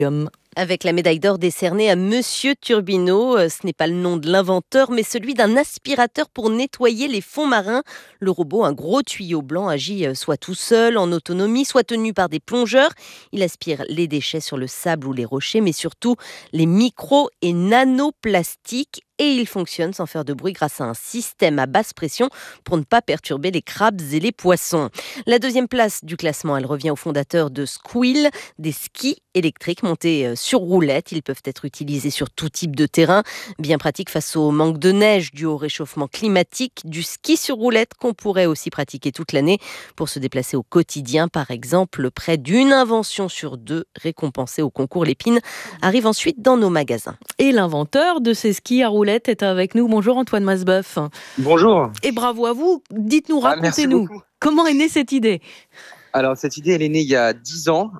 Avec la médaille d'or décernée à Monsieur Turbino, ce n'est pas le nom de l'inventeur, mais celui d'un aspirateur pour nettoyer les fonds marins. Le robot, un gros tuyau blanc, agit soit tout seul, en autonomie, soit tenu par des plongeurs. Il aspire les déchets sur le sable ou les rochers, mais surtout les micro- et nanoplastiques. Et il fonctionne sans faire de bruit grâce à un système à basse pression pour ne pas perturber les crabes et les poissons. La deuxième place du classement, elle revient au fondateur de Squill, des skis électriques montés sur roulette. Ils peuvent être utilisés sur tout type de terrain. Bien pratique face au manque de neige dû au réchauffement climatique. Du ski sur roulette qu'on pourrait aussi pratiquer toute l'année pour se déplacer au quotidien. Par exemple, près d'une invention sur deux récompensée au concours Lépine arrive ensuite dans nos magasins. Et l'inventeur de ces skis à roulette est avec nous. Bonjour Antoine Masboeuf. Bonjour. Et bravo à vous. Dites-nous, racontez-nous, comment est née cette idée ? Alors cette idée, elle est née il y a 10 ans.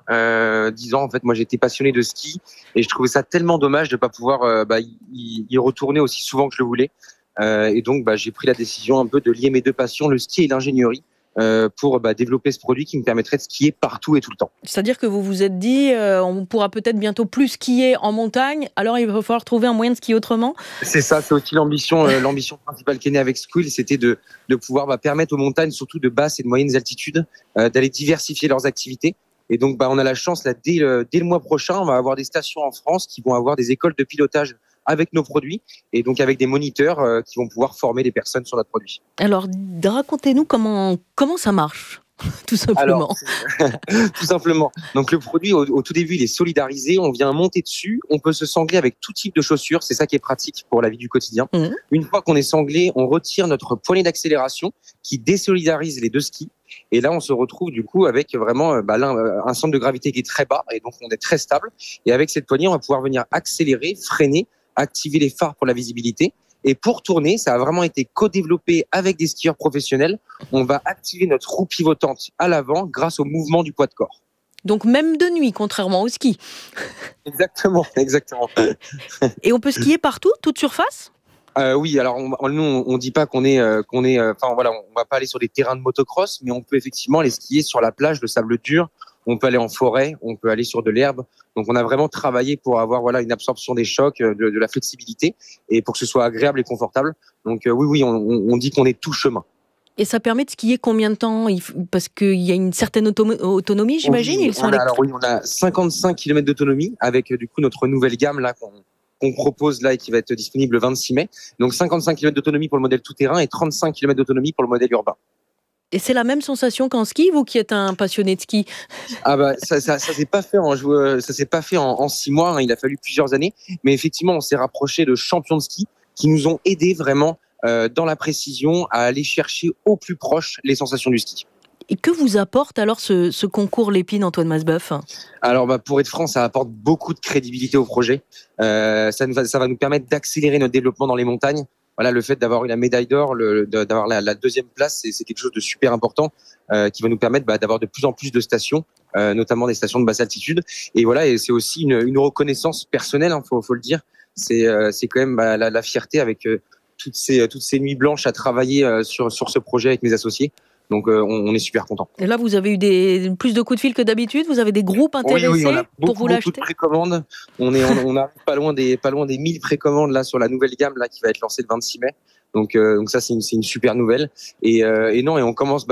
10 ans, en fait, moi j'étais passionné de ski et je trouvais ça tellement dommage de ne pas pouvoir y retourner aussi souvent que je le voulais. Et donc j'ai pris la décision un peu de lier mes deux passions, le ski et l'ingénierie, pour développer ce produit qui me permettrait de skier partout et tout le temps. C'est-à-dire que vous vous êtes dit, on pourra peut-être bientôt plus skier en montagne, alors il va falloir trouver un moyen de skier autrement ? C'est ça, c'est aussi l'ambition principale qui est née avec Squill, c'était de pouvoir permettre aux montagnes, surtout de basses et de moyennes altitudes, d'aller diversifier leurs activités. Et donc on a la chance, là, dès le mois prochain, on va avoir des stations en France qui vont avoir des écoles de pilotage avec nos produits et donc avec des moniteurs qui vont pouvoir former des personnes sur notre produit. Alors, racontez-nous comment ça marche, tout simplement. Tout simplement. Donc le produit, au tout début, il est solidarisé, on vient monter dessus, on peut se sangler avec tout type de chaussures, c'est ça qui est pratique pour la vie du quotidien. Une fois qu'on est sanglé, on retire notre poignée d'accélération qui désolidarise les deux skis. Et là, on se retrouve du coup avec vraiment un centre de gravité qui est très bas et donc on est très stable. Et avec cette poignée, on va pouvoir venir accélérer, freiner, activer les phares pour la visibilité. Et pour tourner, ça a vraiment été co-développé avec des skieurs professionnels. On va activer notre roue pivotante à l'avant grâce au mouvement du poids de corps. Donc même de nuit, contrairement au ski. Exactement. Et on peut skier partout, toute surface ? Oui, alors nous on dit pas on va pas aller sur des terrains de motocross, mais on peut effectivement aller skier sur la plage de sable dur. On peut aller en forêt, on peut aller sur de l'herbe. Donc on a vraiment travaillé pour avoir une absorption des chocs, de la flexibilité et pour que ce soit agréable et confortable. Donc oui, on dit qu'on est tout chemin. Et ça permet de skier combien de temps ? Parce qu'il y a une certaine autonomie, j'imagine. On a 55 km d'autonomie avec du coup notre nouvelle gamme là qu'on propose là et qui va être disponible le 26 mai. Donc 55 km d'autonomie pour le modèle tout-terrain et 35 km d'autonomie pour le modèle urbain. Et c'est la même sensation qu'en ski, vous qui êtes un passionné de ski ? Ça s'est pas fait en 6 mois, hein, il a fallu plusieurs années, mais effectivement on s'est rapproché de champions de ski qui nous ont aidés vraiment dans la précision à aller chercher au plus proche les sensations du ski. Et que vous apporte alors ce concours Lépine, Antoine Masboeuf ? Alors pour être franc, ça apporte beaucoup de crédibilité au projet. Ça va nous permettre d'accélérer notre développement dans les montagnes. Voilà, le fait d'avoir eu la médaille d'or, d'avoir la deuxième place, c'est quelque chose de super important qui va nous permettre d'avoir de plus en plus de stations, notamment des stations de basse altitude. Et voilà, et c'est aussi une reconnaissance personnelle, hein, faut le dire. C'est quand même la fierté avec toutes ces nuits blanches à travailler sur ce projet avec mes associés. Donc on est super contents. Et là, vous avez eu plus de coups de fil que d'habitude ? Vous avez des groupes intéressés pour vous l'acheter ? Beaucoup de précommandes. On arrive pas loin des 1000 précommandes là sur la nouvelle gamme là qui va être lancée le 26 mai. Donc ça c'est une super nouvelle. Et on commence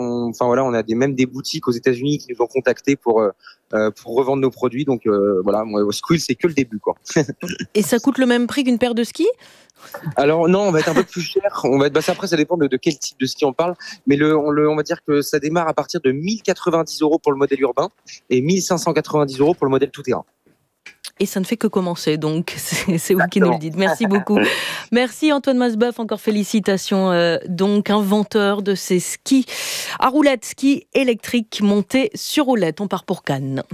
on a même des boutiques aux États-Unis qui nous ont contactés pour revendre nos produits. Donc Squill c'est que le début quoi. Et ça coûte le même prix qu'une paire de skis ? Alors non, on va être un peu plus cher. Après, ça dépend de quel type de ski on parle. Mais on va dire que ça démarre à partir de 1090 € pour le modèle urbain et 1590 € pour le modèle tout-terrain. Et ça ne fait que commencer, donc c'est vous qui nous le dites. Merci beaucoup. Merci Antoine Masboeuf, encore félicitations. Donc inventeur de ces skis à roulettes, skis électriques montés sur roulettes. On part pour Cannes.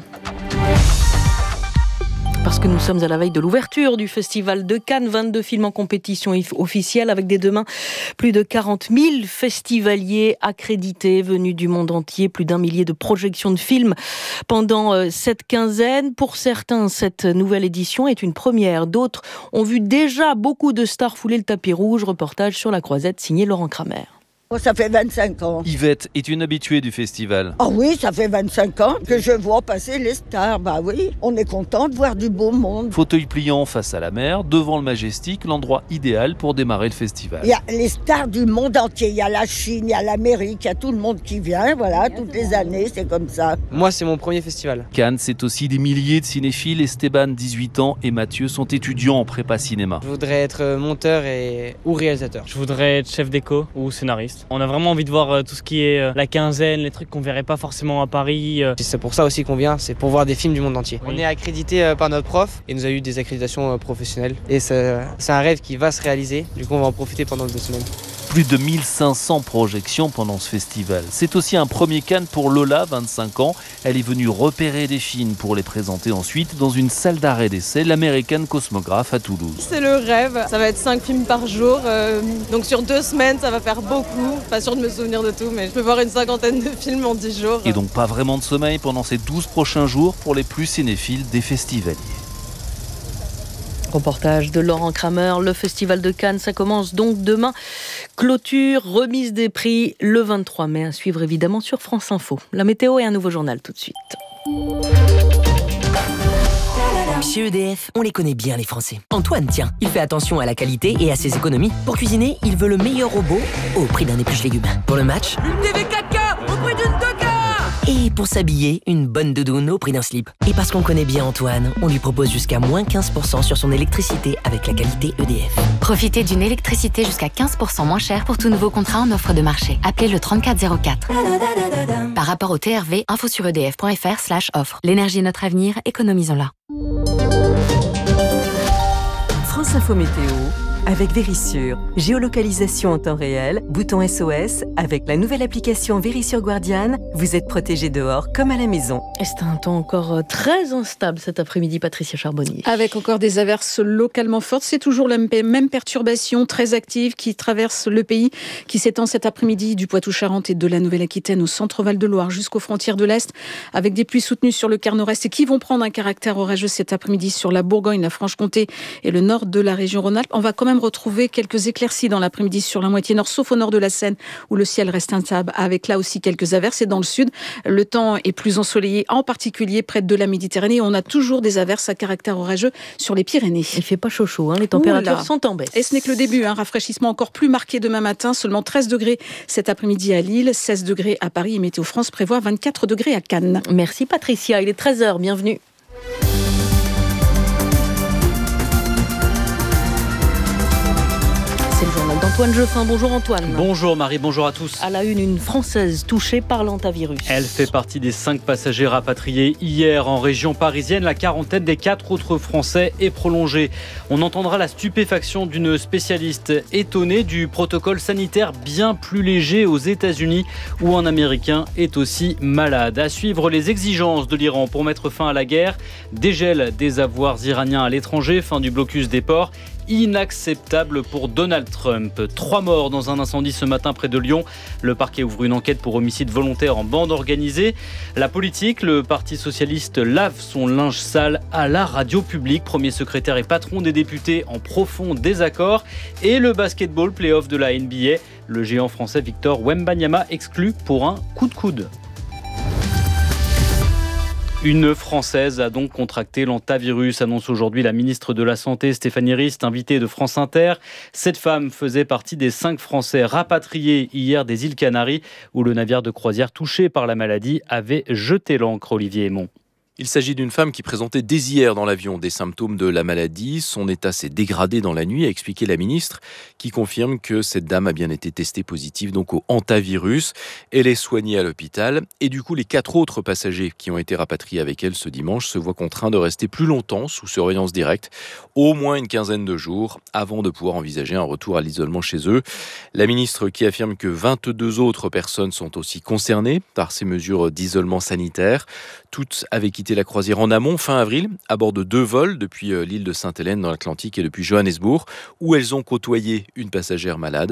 Parce que nous sommes à la veille de l'ouverture du Festival de Cannes, 22 films en compétition officielle avec dès demain plus de 40 000 festivaliers accrédités venus du monde entier, plus d'1 millier de projections de films pendant cette quinzaine. Pour certains, cette nouvelle édition est une première. D'autres ont vu déjà beaucoup de stars fouler le tapis rouge. Reportage sur la Croisette signé Laurent Kramer. Ça fait 25 ans. Yvette est une habituée du festival. Ah oui, ça fait 25 ans que je vois passer les stars. Bah oui, on est content de voir du beau monde. Fauteuil pliant face à la mer, devant le Majestic, l'endroit idéal pour démarrer le festival. Il y a les stars du monde entier. Il y a la Chine, il y a l'Amérique, il y a tout le monde qui vient. Voilà, toutes les années, c'est comme ça. Moi, c'est mon premier festival. Cannes, c'est aussi des milliers de cinéphiles. Esteban, 18 ans, et Mathieu sont étudiants en prépa cinéma. Je voudrais être monteur ou réalisateur. Je voudrais être chef déco ou scénariste. On a vraiment envie de voir tout ce qui est la quinzaine, les trucs qu'on verrait pas forcément à Paris. C'est pour ça aussi qu'on vient, c'est pour voir des films du monde entier. Oui. On est accrédité par notre prof et nous a eu des accréditations professionnelles. Et c'est un rêve qui va se réaliser, du coup on va en profiter pendant 2 semaines. Plus de 1500 projections pendant ce festival. C'est aussi un premier Cannes pour Lola, 25 ans. Elle est venue repérer des films pour les présenter ensuite dans une salle d'arrêt d'essai, l'American Cosmograph à Toulouse. C'est le rêve, ça va être 5 films par jour, donc sur 2 semaines ça va faire beaucoup. Pas sûr de me souvenir de tout, mais je peux voir une 50aine de films en 10 jours. Et donc pas vraiment de sommeil pendant ces 12 prochains jours pour les plus cinéphiles des festivaliers. Reportage de Laurent Kramer. Le Festival de Cannes, ça commence donc demain. Clôture, remise des prix le 23 mai. À suivre évidemment sur France Info. La météo et un nouveau journal tout de suite. Chez EDF, on les connaît bien les Français. Antoine, tiens, il fait attention à la qualité et à ses économies. Pour cuisiner, il veut le meilleur robot au prix d'un épluche légumes. Pour le match, une TV 4K au prix d'une 2K. Et pour s'habiller, une bonne doudoune au prix d'un slip. Et parce qu'on connaît bien Antoine, on lui propose jusqu'à moins 15% sur son électricité avec la qualité EDF. Profitez d'une électricité jusqu'à 15% moins chère pour tout nouveau contrat en offre de marché. Appelez le 3404. Par rapport au TRV, info sur edf.fr/offre. L'énergie est notre avenir, économisons-la. France Info Météo avec Vérissure. Géolocalisation en temps réel, bouton SOS. Avec la nouvelle application Vérissure Guardian, vous êtes protégé dehors comme à la maison. Et c'est un temps encore très instable cet après-midi, Patricia Charbonnier. Avec encore des averses localement fortes. C'est toujours la même perturbation très active qui traverse le pays, qui s'étend cet après-midi du Poitou-Charentes et de la Nouvelle-Aquitaine au centre-Val de Loire jusqu'aux frontières de l'Est, avec des pluies soutenues sur le quart nord-est et qui vont prendre un caractère orageux cet après-midi sur la Bourgogne, la Franche-Comté et le nord de la région Rhône-Alpes. On va quand même retrouver quelques éclaircies dans l'après-midi sur la moitié nord, sauf au nord de la Seine, où le ciel reste instable, avec là aussi quelques averses. Et dans le sud, le temps est plus ensoleillé, en particulier près de la Méditerranée. On a toujours des averses à caractère orageux sur les Pyrénées. Il fait pas chaud, les températures sont en baisse. Et ce n'est que le début, un rafraîchissement encore plus marqué demain matin, seulement 13 degrés cet après-midi à Lille, 16 degrés à Paris et Météo France prévoit 24 degrés à Cannes. Merci Patricia, il est 13h, bienvenue. C'est le journal d'Antoine Jeffin. Bonjour Antoine. Bonjour Marie, bonjour à tous. À la une Française touchée par l'hantavirus. Elle fait partie des 5 passagers rapatriés hier en région parisienne. La quarantaine des 4 autres Français est prolongée. On entendra la stupéfaction d'une spécialiste étonnée du protocole sanitaire bien plus léger aux États-Unis où un Américain est aussi malade. À suivre les exigences de l'Iran pour mettre fin à la guerre. Dégel des avoirs iraniens à l'étranger, fin du blocus des ports. Inacceptable pour Donald Trump. 3 morts dans un incendie ce matin près de Lyon. Le parquet ouvre une enquête pour homicide volontaire en bande organisée. La politique, le Parti socialiste lave son linge sale à la radio publique. Premier secrétaire et patron des députés en profond désaccord. Et le basketball play-off de la NBA. Le géant français Victor Wembanyama exclu pour un coup de coude. Une Française a donc contracté l'hantavirus, annonce aujourd'hui la ministre de la Santé Stéphanie Rist, invitée de France Inter. Cette femme faisait partie des 5 Français rapatriés hier des îles Canaries, où le navire de croisière touché par la maladie avait jeté l'ancre. Olivier Aymon. Il s'agit d'une femme qui présentait dès hier dans l'avion des symptômes de la maladie. Son état s'est dégradé dans la nuit, a expliqué la ministre, qui confirme que cette dame a bien été testée positive donc au hantavirus. Elle est soignée à l'hôpital et du coup les 4 autres passagers qui ont été rapatriés avec elle ce dimanche se voient contraints de rester plus longtemps sous surveillance directe, au moins une quinzaine de jours, avant de pouvoir envisager un retour à l'isolement chez eux. La ministre qui affirme que 22 autres personnes sont aussi concernées par ces mesures d'isolement sanitaire. Toutes avaient quitté la croisière en amont fin avril, à bord de 2 vols depuis l'île de Sainte-Hélène dans l'Atlantique et depuis Johannesburg, où elles ont côtoyé une passagère malade.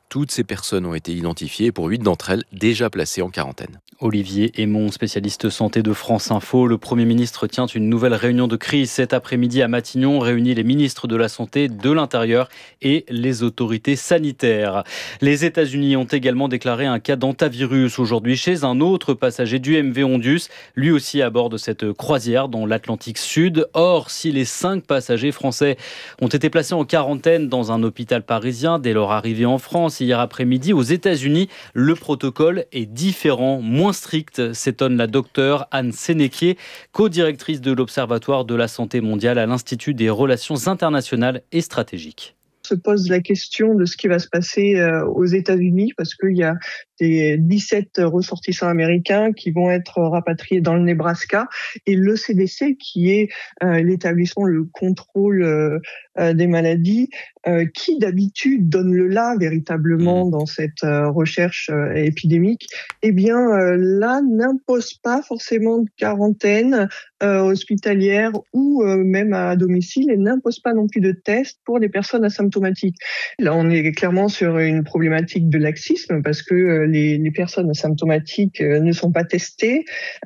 Toutes ces personnes ont été identifiées pour 8 d'entre elles déjà placées en quarantaine. Olivier Aymon, spécialiste santé de France Info. Le Premier ministre tient une nouvelle réunion de crise cet après-midi à Matignon, réunit les ministres de la Santé, de l'Intérieur et les autorités sanitaires. Les États-Unis ont également déclaré un cas d'hantavirus aujourd'hui chez un autre passager du MV Ondius, lui aussi à bord de cette croisière dans l'Atlantique Sud. Or, si les 5 passagers français ont été placés en quarantaine dans un hôpital parisien dès leur arrivée en France hier après-midi, aux États-Unis, le protocole est différent, moins strict, s'étonne la docteure Anne Sénéquier, co-directrice de l'Observatoire de la santé mondiale à l'Institut des relations internationales et stratégiques. Se pose la question de ce qui va se passer aux États-Unis parce qu'il y a des 17 ressortissants américains qui vont être rapatriés dans le Nebraska et le CDC qui est l'établissement, le contrôle des maladies qui d'habitude donne le là véritablement dans cette recherche épidémique, eh bien là n'impose pas forcément de quarantaine hospitalière ou même à domicile et n'impose pas non plus de tests pour les personnes asymptomatiques. Là on est clairement sur une problématique de laxisme parce que les personnes asymptomatiques ne sont pas testées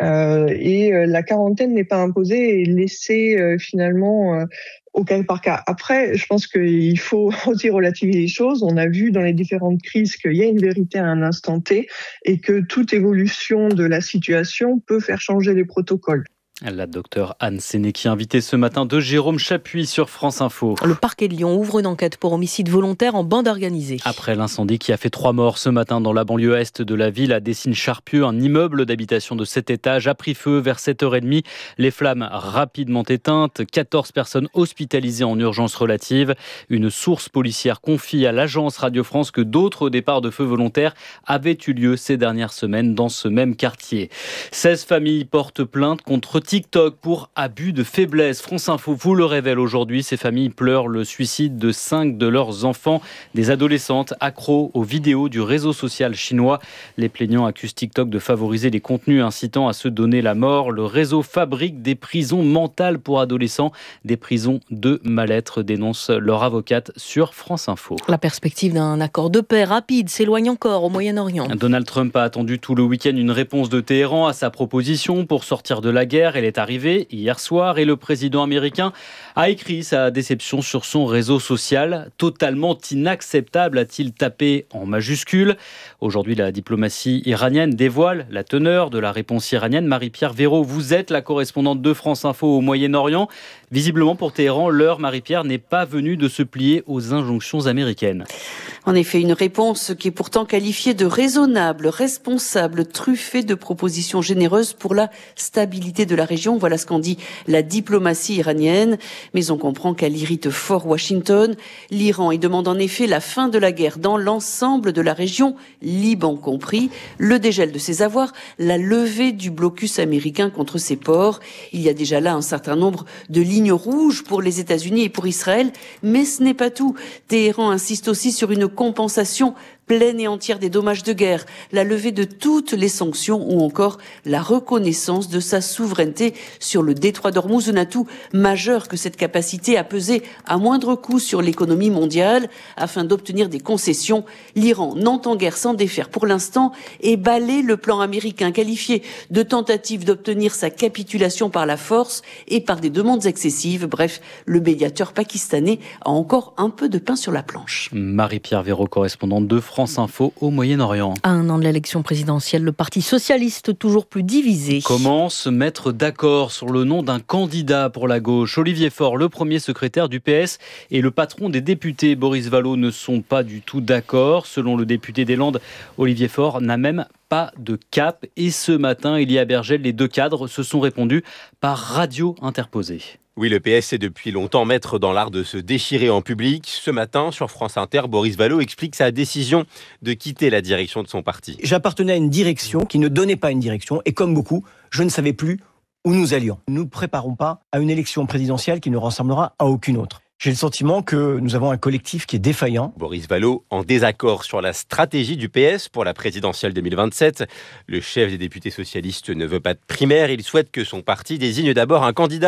et la quarantaine n'est pas imposée et laissée finalement au cas par cas. Après, je pense qu'il faut aussi relativiser les choses. On a vu dans les différentes crises qu'il y a une vérité à un instant T et que toute évolution de la situation peut faire changer les protocoles. La docteure Anne Sénéquier, invitée ce matin de Jérôme Chapuis sur France Info. Le parquet de Lyon ouvre une enquête pour homicide volontaire en bande organisée. Après l'incendie qui a fait 3 morts ce matin dans la banlieue est de la ville à Dessines-Charpieu, un immeuble d'habitation de 7 étages a pris feu vers 7h30. Les flammes rapidement éteintes, 14 personnes hospitalisées en urgence relative. Une source policière confie à l'agence Radio France que d'autres départs de feu volontaires avaient eu lieu ces dernières semaines dans ce même quartier. 16 familles portent plainte contre TikTok pour abus de faiblesse. France Info vous le révèle aujourd'hui. Ces familles pleurent le suicide de 5 de leurs enfants, des adolescentes accros aux vidéos du réseau social chinois. Les plaignants accusent TikTok de favoriser les contenus incitant à se donner la mort. Le réseau fabrique des prisons mentales pour adolescents, des prisons de mal-être, dénonce leur avocate sur France Info. La perspective d'un accord de paix rapide s'éloigne encore au Moyen-Orient. Donald Trump a attendu tout le week-end une réponse de Téhéran à sa proposition pour sortir de la guerre. Elle est arrivée hier soir et le président américain a écrit sa déception sur son réseau social. Totalement inacceptable, a-t-il tapé en majuscule. Aujourd'hui, la diplomatie iranienne dévoile la teneur de la réponse iranienne. Marie-Pierre Véraud, vous êtes la correspondante de France Info au Moyen-Orient. Visiblement, pour Téhéran, l'heure, Marie-Pierre, n'est pas venue de se plier aux injonctions américaines. En effet, une réponse qui est pourtant qualifiée de raisonnable, responsable, truffée de propositions généreuses pour la stabilité de la région. Voilà ce qu'en dit la diplomatie iranienne. Mais on comprend qu'elle irrite fort Washington. L'Iran y demande en effet la fin de la guerre dans l'ensemble de la région, Liban compris, le dégel de ses avoirs, la levée du blocus américain contre ses ports. Il y a déjà là un certain nombre de lignes rouges pour les États-Unis et pour Israël. Mais ce n'est pas tout. Téhéran insiste aussi sur une compensation pleine et entière des dommages de guerre, la levée de toutes les sanctions ou encore la reconnaissance de sa souveraineté sur le détroit d'Ormuz, un atout majeur que cette capacité a pesé à moindre coût sur l'économie mondiale. Afin d'obtenir des concessions, l'Iran n'entend guère s'en défaire pour l'instant et balaie le plan américain qualifié de tentative d'obtenir sa capitulation par la force et par des demandes excessives. Bref, le médiateur pakistanais a encore un peu de pain sur la planche. Marie-Pierre Véraud, correspondante de France Info au Moyen-Orient. À un an de l'élection présidentielle, le Parti socialiste toujours plus divisé. Comment se mettre d'accord sur le nom d'un candidat pour la gauche ? Olivier Faure, le premier secrétaire du PS, et le patron des députés, Boris Vallaud, ne sont pas du tout d'accord. Selon le député des Landes, Olivier Faure n'a même pas de cap. Et ce matin, Elia Bergel, les 2 cadres se sont répondus par radio interposée. Oui, le PS est depuis longtemps maître dans l'art de se déchirer en public. Ce matin, sur France Inter, Boris Vallaud explique sa décision de quitter la direction de son parti. J'appartenais à une direction qui ne donnait pas une direction et comme beaucoup, je ne savais plus où nous allions. Nous ne préparons pas à une élection présidentielle qui ne ressemblera à aucune autre. J'ai le sentiment que nous avons un collectif qui est défaillant. Boris Vallaud en désaccord sur la stratégie du PS pour la présidentielle 2027. Le chef des députés socialistes ne veut pas de primaire. Il souhaite que son parti désigne d'abord un candidat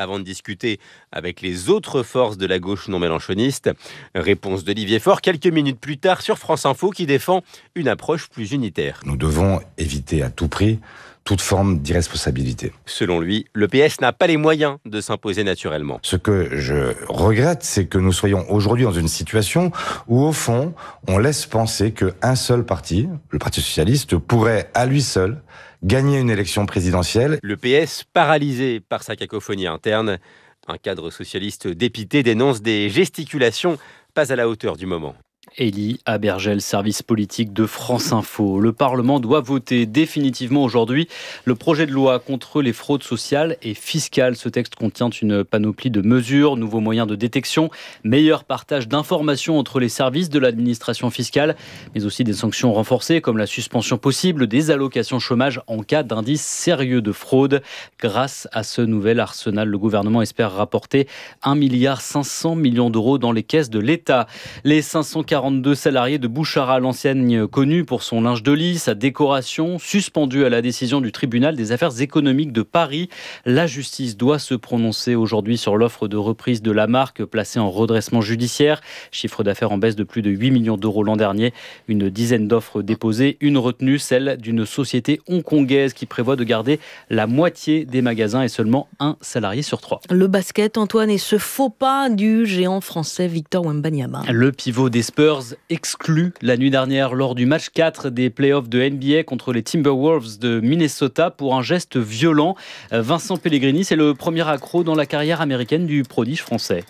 avant de discuter avec les autres forces de la gauche non mélenchoniste. Réponse d'Olivier Faure quelques minutes plus tard sur France Info qui défend une approche plus unitaire. Nous devons éviter à tout prix toute forme d'irresponsabilité. Selon lui, le PS n'a pas les moyens de s'imposer naturellement. Ce que je regrette, c'est que nous soyons aujourd'hui dans une situation où, au fond, on laisse penser qu'un seul parti, le Parti socialiste, pourrait à lui seul gagner une élection présidentielle. Le PS, paralysé par sa cacophonie interne, un cadre socialiste dépité dénonce des gesticulations pas à la hauteur du moment. Élie Abergel, service politique de France Info. Le Parlement doit voter définitivement aujourd'hui le projet de loi contre les fraudes sociales et fiscales. Ce texte contient une panoplie de mesures, nouveaux moyens de détection, meilleur partage d'informations entre les services de l'administration fiscale, mais aussi des sanctions renforcées comme la suspension possible des allocations chômage en cas d'indice sérieux de fraude. Grâce à ce nouvel arsenal, le gouvernement espère rapporter 1,5 milliard d'euros dans les caisses de l'État. Les 542 salariés de Bouchara, l'enseigne connue pour son linge de lit, sa décoration, suspendue à la décision du tribunal des affaires économiques de Paris. La justice doit se prononcer aujourd'hui sur l'offre de reprise de la marque placée en redressement judiciaire. Chiffre d'affaires en baisse de plus de 8 millions d'euros l'an dernier. Une dizaine d'offres déposées, une retenue, celle d'une société hongkongaise qui prévoit de garder la moitié des magasins et seulement un salarié sur 3. Le basket, Antoine, et ce faux pas du géant français Victor Wembanyama. Le pivot des Spurs exclu la nuit dernière lors du match 4 des playoffs de NBA contre les Timberwolves de Minnesota pour un geste violent. Vincent Pellegrini, c'est le premier accro dans la carrière américaine du prodige français.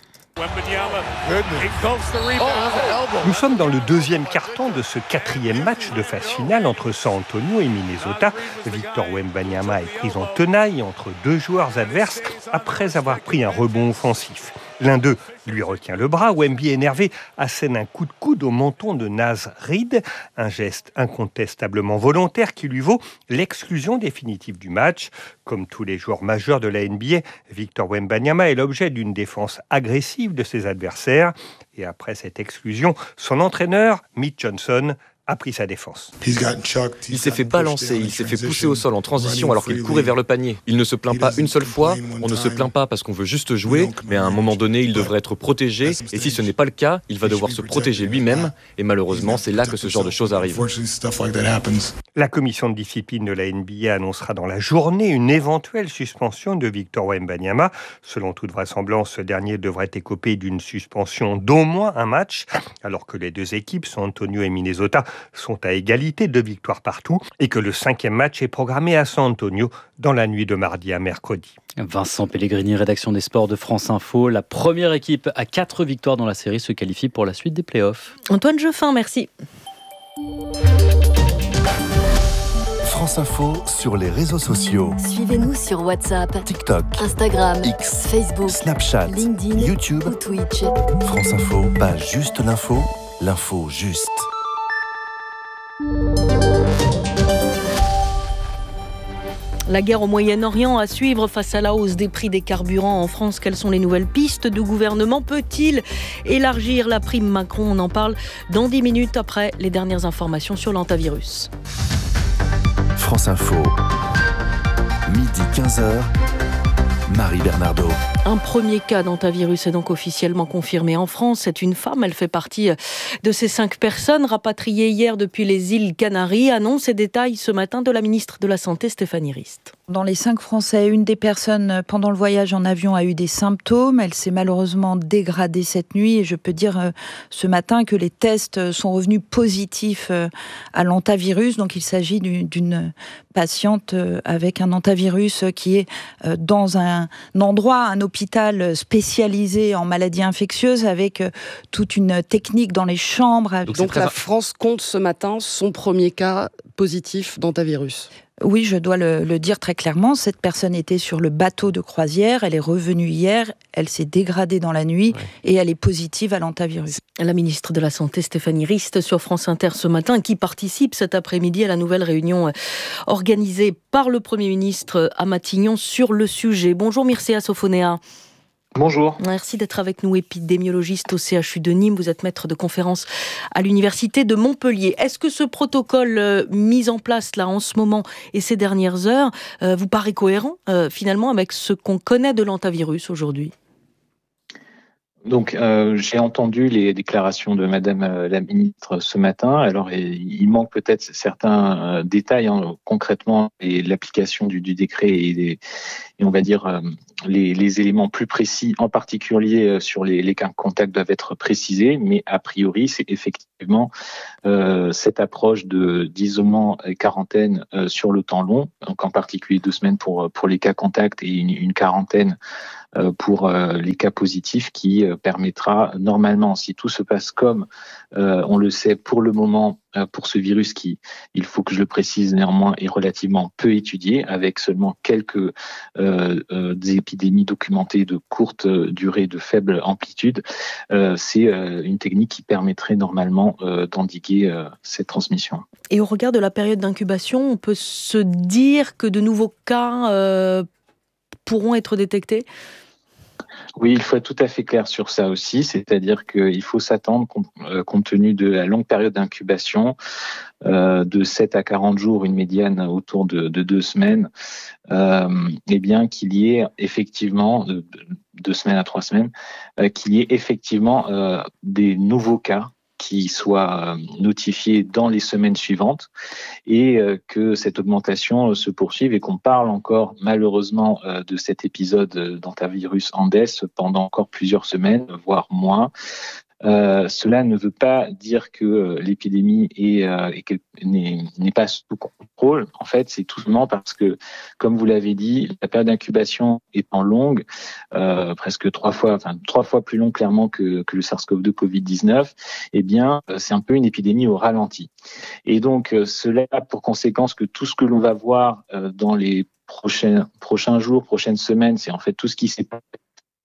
Nous sommes dans le deuxième quart-temps de ce quatrième match de phase finale entre San Antonio et Minnesota. Victor Wembanyama est pris en tenaille entre deux joueurs adverses après avoir pris un rebond offensif. L'un d'eux lui retient le bras. Wemby, énervé, assène un coup de coude au menton de Naz Reid. Un geste incontestablement volontaire qui lui vaut l'exclusion définitive du match. Comme tous les joueurs majeurs de la NBA, Victor Wembanyama est l'objet d'une défense agressive de ses adversaires. Et après cette exclusion, son entraîneur, Mitch Johnson, a pris sa défense. Il s'est fait balancer, il s'est fait pousser au sol en transition alors qu'il courait vers le panier. Il ne se plaint pas une seule fois, on ne se plaint pas parce qu'on veut juste jouer, mais à un moment donné, il devrait être protégé, et si ce n'est pas le cas, il va devoir se protéger lui-même, et malheureusement, c'est là que ce genre de choses arrive. La commission de discipline de la NBA annoncera dans la journée une éventuelle suspension de Victor Wembanyama. Selon toute vraisemblance, ce dernier devrait écoper d'une suspension d'au moins un match, alors que les deux équipes, San Antonio et Minnesota, sont à égalité, 2 victoires partout, et que le 5e match est programmé à San Antonio dans la nuit de mardi à mercredi. Vincent Pellegrini, rédaction des sports de France Info. La première équipe à 4 victoires dans la série se qualifie pour la suite des playoffs. Antoine Jeffin, merci. France Info sur les réseaux sociaux. Suivez-nous sur WhatsApp, TikTok, Instagram, X, Facebook, Snapchat, LinkedIn, YouTube ou Twitch. France Info, pas juste l'info, l'info juste. La guerre au Moyen-Orient à suivre face à la hausse des prix des carburants en France. Quelles sont les nouvelles pistes du gouvernement? Peut-il élargir la prime Macron? On en parle dans 10 minutes après les dernières informations sur l'hantavirus. France Info, midi 15h, Marie Bernardo. Un premier cas d'hantavirus est donc officiellement confirmé en France. C'est une femme, elle fait partie de ces 5 personnes rapatriées hier depuis les îles Canaries. Annonce et détails ce matin de la ministre de la Santé, Stéphanie Rist. Dans les 5 Français, une des personnes pendant le voyage en avion a eu des symptômes. Elle s'est malheureusement dégradée cette nuit et je peux dire ce matin que les tests sont revenus positifs à l'hantavirus. Donc il s'agit d'une patiente avec un hantavirus qui est dans un endroit, un hôpital spécialisé en maladies infectieuses avec toute une technique dans les chambres. Donc la France compte ce matin son premier cas positif d'hantavirus. Oui, je dois le dire très clairement. Cette personne était sur le bateau de croisière. Elle est revenue hier. Elle s'est dégradée dans la nuit et elle est positive à l'hantavirus. La ministre de la Santé, Stéphanie Rist, sur France Inter ce matin, qui participe cet après-midi à la nouvelle réunion organisée par le Premier ministre à Matignon sur le sujet. Bonjour Mircea Sofonea. Bonjour. Merci d'être avec nous, épidémiologiste au CHU de Nîmes. Vous êtes maître de conférence à l'Université de Montpellier. Est-ce que ce protocole mis en place là en ce moment et ces dernières heures vous paraît cohérent finalement avec ce qu'on connaît de l'hantavirus aujourd'hui ? Donc, j'ai entendu les déclarations de Madame la ministre ce matin. Alors, il manque peut-être certains détails concrètement, et l'application du décret et on va dire les éléments plus précis, en particulier sur les cas contacts, doivent être précisés. Mais a priori, c'est effectivement cette approche d'isolement et quarantaine sur le temps long, donc en particulier 2 semaines pour les cas contacts et une quarantaine pour les cas positifs, qui permettra normalement, si tout se passe comme on le sait pour le moment, pour ce virus qui, il faut que je le précise néanmoins, est relativement peu étudié, avec seulement quelques des épidémies documentées de courte durée, de faible amplitude, c'est une technique qui permettrait normalement d'endiguer cette transmission. Et au regard de la période d'incubation, on peut se dire que de nouveaux cas pourront être détectés ? Oui, il faut être tout à fait clair sur ça aussi, c'est-à-dire qu'il faut s'attendre, compte tenu de la longue période d'incubation, de 7 à 40 jours, une médiane autour de 2 semaines, eh bien qu'il y ait effectivement, 2 semaines à 3 semaines, qu'il y ait effectivement des nouveaux cas qui soient notifiés dans les semaines suivantes, et que cette augmentation se poursuive, et qu'on parle encore malheureusement de cet épisode d'hantavirus Andes pendant encore plusieurs semaines, voire moins. Cela ne veut pas dire que l'épidémie n'est pas sous contrôle. En fait, c'est tout simplement parce que, comme vous l'avez dit, la période d'incubation étant longue, presque 3 fois plus longue clairement que le SARS-CoV-2 Covid-19, eh bien, c'est un peu une épidémie au ralenti. Et donc, cela a pour conséquence que tout ce que l'on va voir dans les prochains jours, prochaines semaines, c'est en fait tout ce qui s'est passé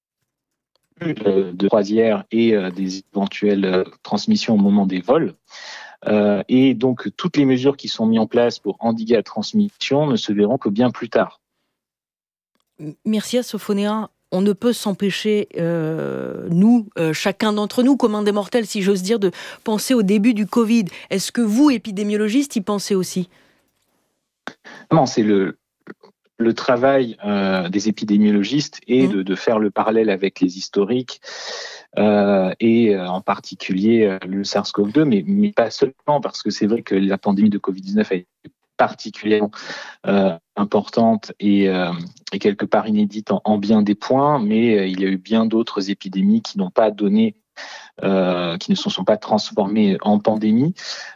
de croisière et des éventuelles transmissions au moment des vols. Et donc, toutes les mesures qui sont mises en place pour endiguer la transmission ne se verront que bien plus tard. Mircea Sophonéa, on ne peut s'empêcher, chacun d'entre nous, commun des mortels, si j'ose dire, de penser au début du Covid. Est-ce que vous, épidémiologiste, y pensez aussi ? Non, c'est le travail des épidémiologistes est de faire le parallèle avec les historiques et en particulier le SARS-CoV-2, mais pas seulement, parce que c'est vrai que la pandémie de Covid-19 a été particulièrement importante et quelque part inédite en bien des points, mais il y a eu bien d'autres épidémies qui n'ont pas donné qui ne se sont pas transformés en pandémie,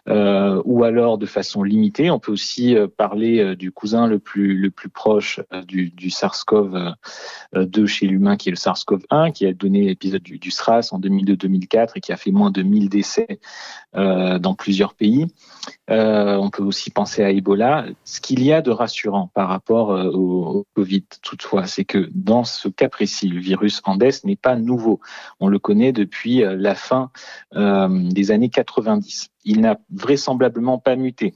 ou alors de façon limitée. On peut aussi parler du cousin le plus proche du SARS-CoV-2 chez l'humain, qui est le SARS-CoV-1, qui a donné l'épisode du SRAS en 2002-2004 et qui a fait moins de 1000 décès dans plusieurs pays. On peut aussi penser à Ebola. Ce qu'il y a de rassurant par rapport au Covid, toutefois, c'est que dans ce cas précis, le virus Andes n'est pas nouveau. On le connaît depuis la fin des années 90. Il n'a vraisemblablement pas muté.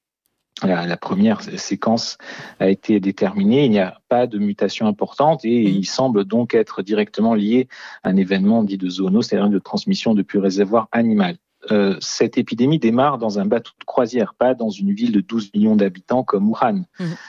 La première séquence a été déterminée, il n'y a pas de mutation importante et il semble donc être directement lié à un événement dit de zoonose, c'est-à-dire de transmission depuis réservoir animal. Cette épidémie démarre dans un bateau de croisière, pas dans une ville de 12 millions d'habitants comme Wuhan.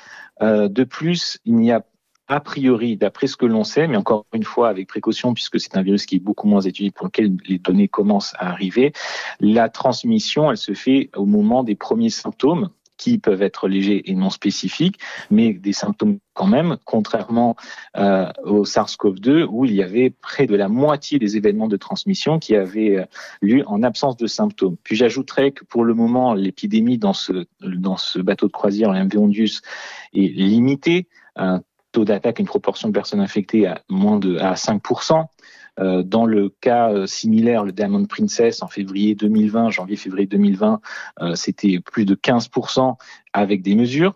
De plus, il n'y a a priori, d'après ce que l'on sait, mais encore une fois avec précaution puisque c'est un virus qui est beaucoup moins étudié, pour lequel les données commencent à arriver, la transmission, elle se fait au moment des premiers symptômes qui peuvent être légers et non spécifiques, mais des symptômes quand même, contrairement au SARS-CoV-2, où il y avait près de la moitié des événements de transmission qui avaient lieu en absence de symptômes. Puis j'ajouterais que pour le moment, l'épidémie dans ce bateau de croisière, le MV Ondius, est limitée, un taux d'attaque, une proportion de personnes infectées à 5%. Dans le cas similaire, le Diamond Princess en janvier-février 2020, c'était plus de 15% avec des mesures.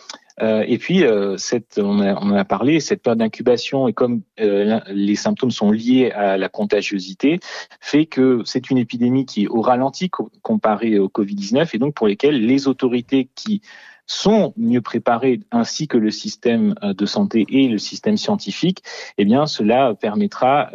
Et puis, on en a parlé, cette période d'incubation, et comme les symptômes sont liés à la contagiosité, fait que c'est une épidémie qui est au ralenti comparée au Covid-19, et donc pour lesquelles les autorités qui sont mieux préparés, ainsi que le système de santé et le système scientifique, eh bien, cela permettra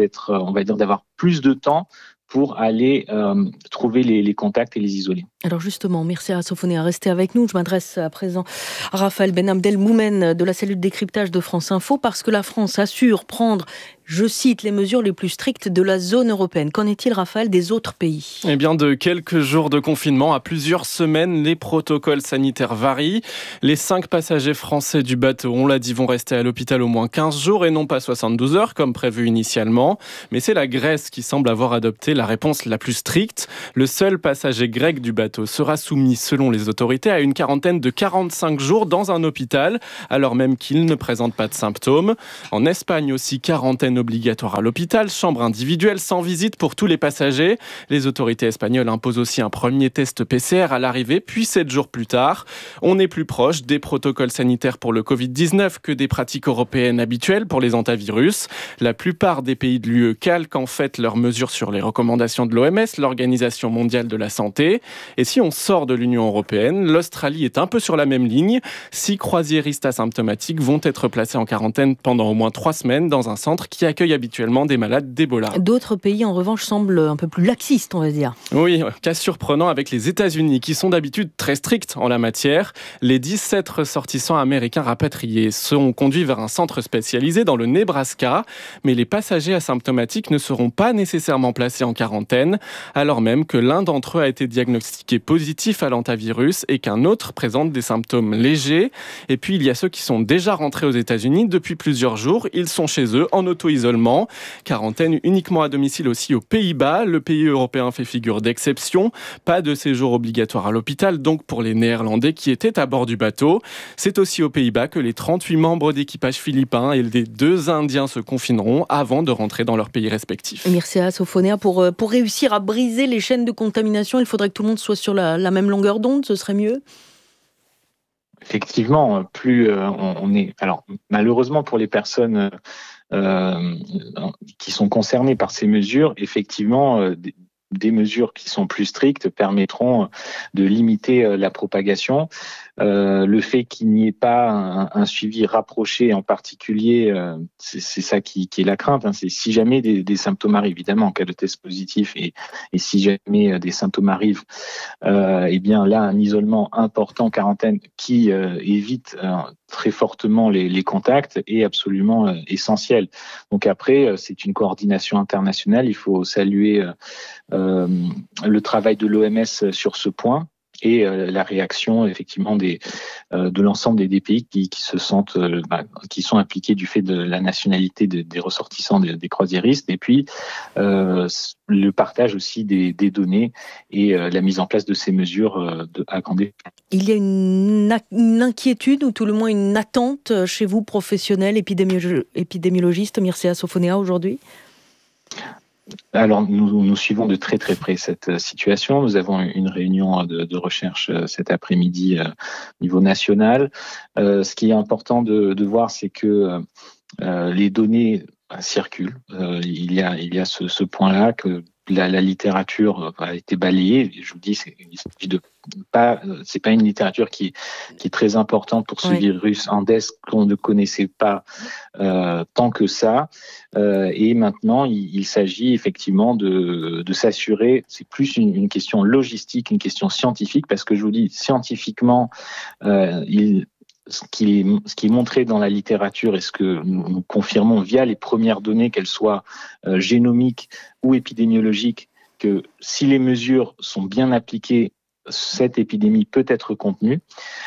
d'avoir plus de temps pour aller trouver les contacts et les isoler. Alors justement, merci à Sophonéa, restez avec nous. Je m'adresse à présent à Raphaël Ben Abdelmoumen de la cellule décryptage de France Info, parce que la France assure prendre, je cite, les mesures les plus strictes de la zone européenne. Qu'en est-il, Raphaël, des autres pays ? Eh bien, de quelques jours de confinement à plusieurs semaines, les protocoles sanitaires varient. Les 5 passagers français du bateau, on l'a dit, vont rester à l'hôpital au moins 15 jours et non pas 72 heures comme prévu initialement. Mais c'est la Grèce qui semble avoir adopté la réponse la plus stricte. Le seul passager grec du bateau sera soumis, selon les autorités, à une quarantaine de 45 jours dans un hôpital, alors même qu'il ne présente pas de symptômes. En Espagne aussi, quarantaine obligatoire à l'hôpital, chambre individuelle sans visite pour tous les passagers. Les autorités espagnoles imposent aussi un premier test PCR à l'arrivée, puis 7 jours plus tard. On est plus proche des protocoles sanitaires pour le Covid-19 que des pratiques européennes habituelles pour les hantavirus. La plupart des pays de l'UE calquent en fait leurs mesures sur les recommandations de l'OMS, l'Organisation mondiale de la santé. Et si on sort de l'Union européenne, l'Australie est un peu sur la même ligne. 6 croisiéristes asymptomatiques vont être placés en quarantaine pendant au moins 3 semaines dans un centre qui accueille habituellement des malades d'Ebola. D'autres pays, en revanche, semblent un peu plus laxistes, on va dire. Oui, cas surprenant avec les États-Unis, qui sont d'habitude très stricts en la matière. Les 17 ressortissants américains rapatriés sont conduits vers un centre spécialisé dans le Nebraska, mais les passagers asymptomatiques ne seront pas nécessairement placés en quarantaine, alors même que l'un d'entre eux a été diagnostiqué positif à l'hantavirus et qu'un autre présente des symptômes légers. Et puis, il y a ceux qui sont déjà rentrés aux États-Unis depuis plusieurs jours. Ils sont chez eux en auto-isolement. Quarantaine uniquement à domicile aussi aux Pays-Bas. Le pays européen fait figure d'exception. Pas de séjour obligatoire à l'hôpital, donc pour les Néerlandais qui étaient à bord du bateau. C'est aussi aux Pays-Bas que les 38 membres d'équipage philippins et les 2 Indiens se confineront avant de rentrer dans leur pays respectif. Merci à Sophonéa. Pour réussir à briser les chaînes de contamination, il faudrait que tout le monde soit sur la même longueur d'onde, ce serait mieux ? Effectivement, plus on est... Alors, malheureusement pour les personnes qui sont concernées par ces mesures, effectivement, des mesures qui sont plus strictes permettront de limiter la propagation. Le fait qu'il n'y ait pas un suivi rapproché en particulier, c'est ça qui est la crainte. C'est si jamais des symptômes arrivent, évidemment en cas de test positif, et si jamais des symptômes arrivent, eh bien là un isolement important, quarantaine, qui évite très fortement les contacts est absolument essentiel. Donc après, c'est une coordination internationale. Il faut saluer le travail de l'OMS sur ce point. Et la réaction effectivement de l'ensemble des pays qui se sentent qui sont impliqués du fait de la nationalité des ressortissants des croisiéristes, et puis le partage aussi des données et la mise en place de ces mesures à grande échelle. Il y a une inquiétude ou tout le moins une attente chez vous, professionnels, épidémiologistes, Mircea Sophonéa, aujourd'hui ? Alors, nous suivons de très très près cette situation. Nous avons une réunion de recherche cet après-midi au niveau national. Ce qui est important de voir, c'est que les données circulent. Il y a ce point-là que la littérature a été balayée. Je vous dis, c'est pas une littérature qui est très importante pour ce virus Andes qu'on ne connaissait pas tant que ça. Et maintenant, il s'agit effectivement de s'assurer. C'est plus une question logistique, une question scientifique, parce que je vous dis, scientifiquement, ce qui est montré dans la littérature et ce que nous confirmons via les premières données, qu'elles soient génomiques ou épidémiologiques, que si les mesures sont bien appliquées, cette épidémie peut être contenue.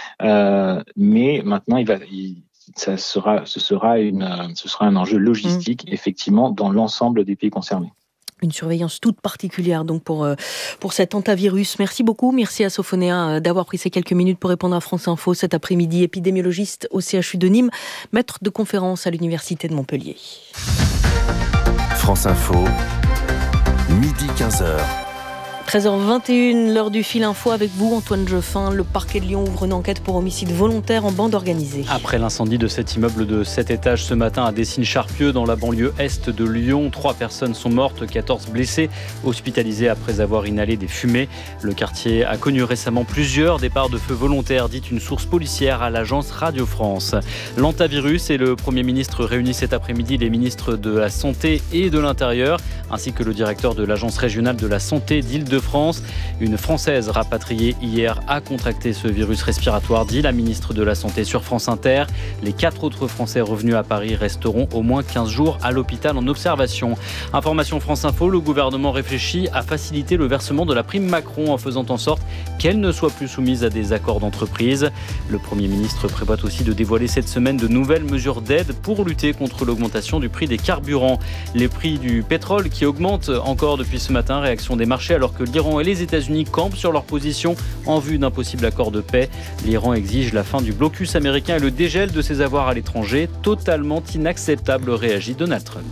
Mais maintenant, ce sera un enjeu logistique, effectivement, dans l'ensemble des pays concernés. Une surveillance toute particulière donc pour cet hantavirus. Merci beaucoup, merci à Sophonéa d'avoir pris ces quelques minutes pour répondre à France Info cet après-midi. Épidémiologiste au CHU de Nîmes, maître de conférence à l'Université de Montpellier. France Info, midi 15h. 13h21, l'heure du fil info avec vous, Antoine Jeffin. Le parquet de Lyon ouvre une enquête pour homicide volontaire en bande organisée. Après l'incendie de cet immeuble de 7 étages ce matin à Dessines-Charpieu, dans la banlieue est de Lyon, 3 personnes sont mortes, 14 blessées, hospitalisées après avoir inhalé des fumées. Le quartier a connu récemment plusieurs départs de feu volontaires, dit une source policière à l'agence Radio France. L'antavirus et le Premier ministre réunissent cet après-midi les ministres de la Santé et de l'Intérieur, ainsi que le directeur de l'agence régionale de la santé d'Île-de-France. Une Française rapatriée hier a contracté ce virus respiratoire, dit la ministre de la Santé sur France Inter. Les 4 autres Français revenus à Paris resteront au moins 15 jours à l'hôpital en observation. Information France Info, le gouvernement réfléchit à faciliter le versement de la prime Macron en faisant en sorte qu'elle ne soit plus soumise à des accords d'entreprise. Le Premier ministre prévoit aussi de dévoiler cette semaine de nouvelles mesures d'aide pour lutter contre l'augmentation du prix des carburants. Les prix du pétrole qui augmentent encore depuis ce matin, réaction des marchés alors que l'Iran et les États-Unis campent sur leur position en vue d'un possible accord de paix. L'Iran exige la fin du blocus américain et le dégel de ses avoirs à l'étranger. Totalement inacceptable, réagit Donald Trump.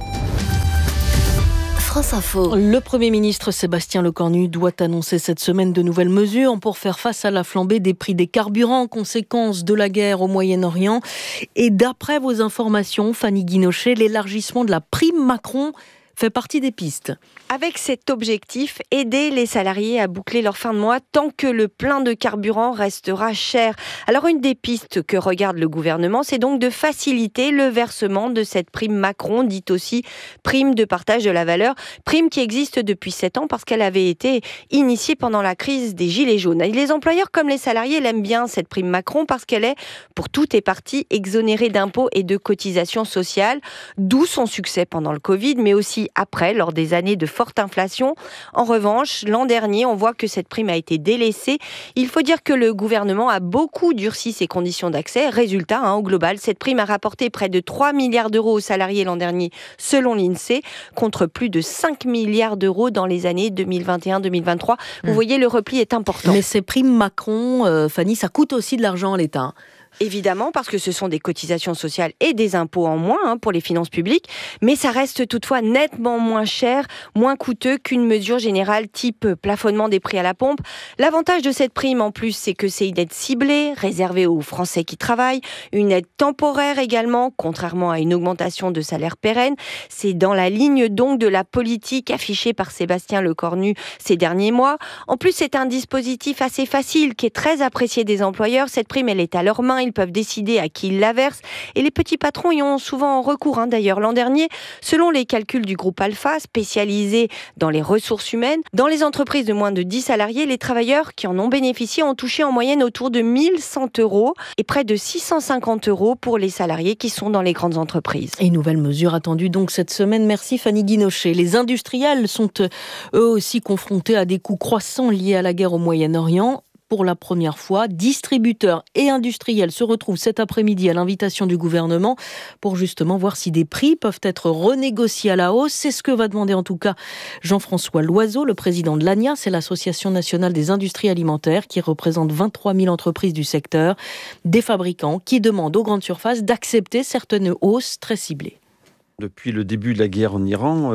France Info. Le Premier ministre Sébastien Lecornu doit annoncer cette semaine de nouvelles mesures pour faire face à la flambée des prix des carburants, conséquence de la guerre au Moyen-Orient. Et d'après vos informations, Fanny Guinochet, l'élargissement de la prime Macron fait partie des pistes. Avec cet objectif, aider les salariés à boucler leur fin de mois tant que le plein de carburant restera cher. Alors une des pistes que regarde le gouvernement, c'est donc de faciliter le versement de cette prime Macron, dite aussi prime de partage de la valeur, prime qui existe depuis 7 ans parce qu'elle avait été initiée pendant la crise des Gilets jaunes. Et les employeurs comme les salariés l'aiment bien cette prime Macron parce qu'elle est, pour toutes et parties, exonérée d'impôts et de cotisations sociales, d'où son succès pendant le Covid, mais aussi après, lors des années de forte inflation. En revanche, l'an dernier, on voit que cette prime a été délaissée. Il faut dire que le gouvernement a beaucoup durci ses conditions d'accès. Résultat, au global, cette prime a rapporté près de 3 milliards d'euros aux salariés l'an dernier, selon l'INSEE, contre plus de 5 milliards d'euros dans les années 2021-2023. Vous voyez, le repli est important. Mais ces primes Macron, Fanny, ça coûte aussi de l'argent à l'État. Évidemment, parce que ce sont des cotisations sociales et des impôts en moins pour les finances publiques, mais ça reste toutefois nettement moins cher, moins coûteux qu'une mesure générale type plafonnement des prix à la pompe. L'avantage de cette prime en plus, c'est que c'est une aide ciblée, réservée aux Français qui travaillent, une aide temporaire également, contrairement à une augmentation de salaire pérenne. C'est dans la ligne donc de la politique affichée par Sébastien Lecornu ces derniers mois. En plus, c'est un dispositif assez facile qui est très apprécié des employeurs. Cette prime, elle est à leurs mains. Ils peuvent décider à qui ils la versent. Et les petits patrons y ont souvent recours. D'ailleurs, l'an dernier, selon les calculs du groupe Alpha, spécialisé dans les ressources humaines, dans les entreprises de moins de 10 salariés, les travailleurs qui en ont bénéficié ont touché en moyenne autour de 1100 € et près de 650 € pour les salariés qui sont dans les grandes entreprises. Et nouvelle mesure attendue donc cette semaine. Merci Fanny Guinochet. Les industriels sont eux aussi confrontés à des coûts croissants liés à la guerre au Moyen-Orient. Pour la première fois, distributeurs et industriels se retrouvent cet après-midi à l'invitation du gouvernement pour justement voir si des prix peuvent être renégociés à la hausse. C'est ce que va demander en tout cas Jean-François Loiseau, le président de l'ANIA, c'est l'Association nationale des industries alimentaires qui représente 23 000 entreprises du secteur, des fabricants qui demandent aux grandes surfaces d'accepter certaines hausses très ciblées. Depuis le début de la guerre en Iran,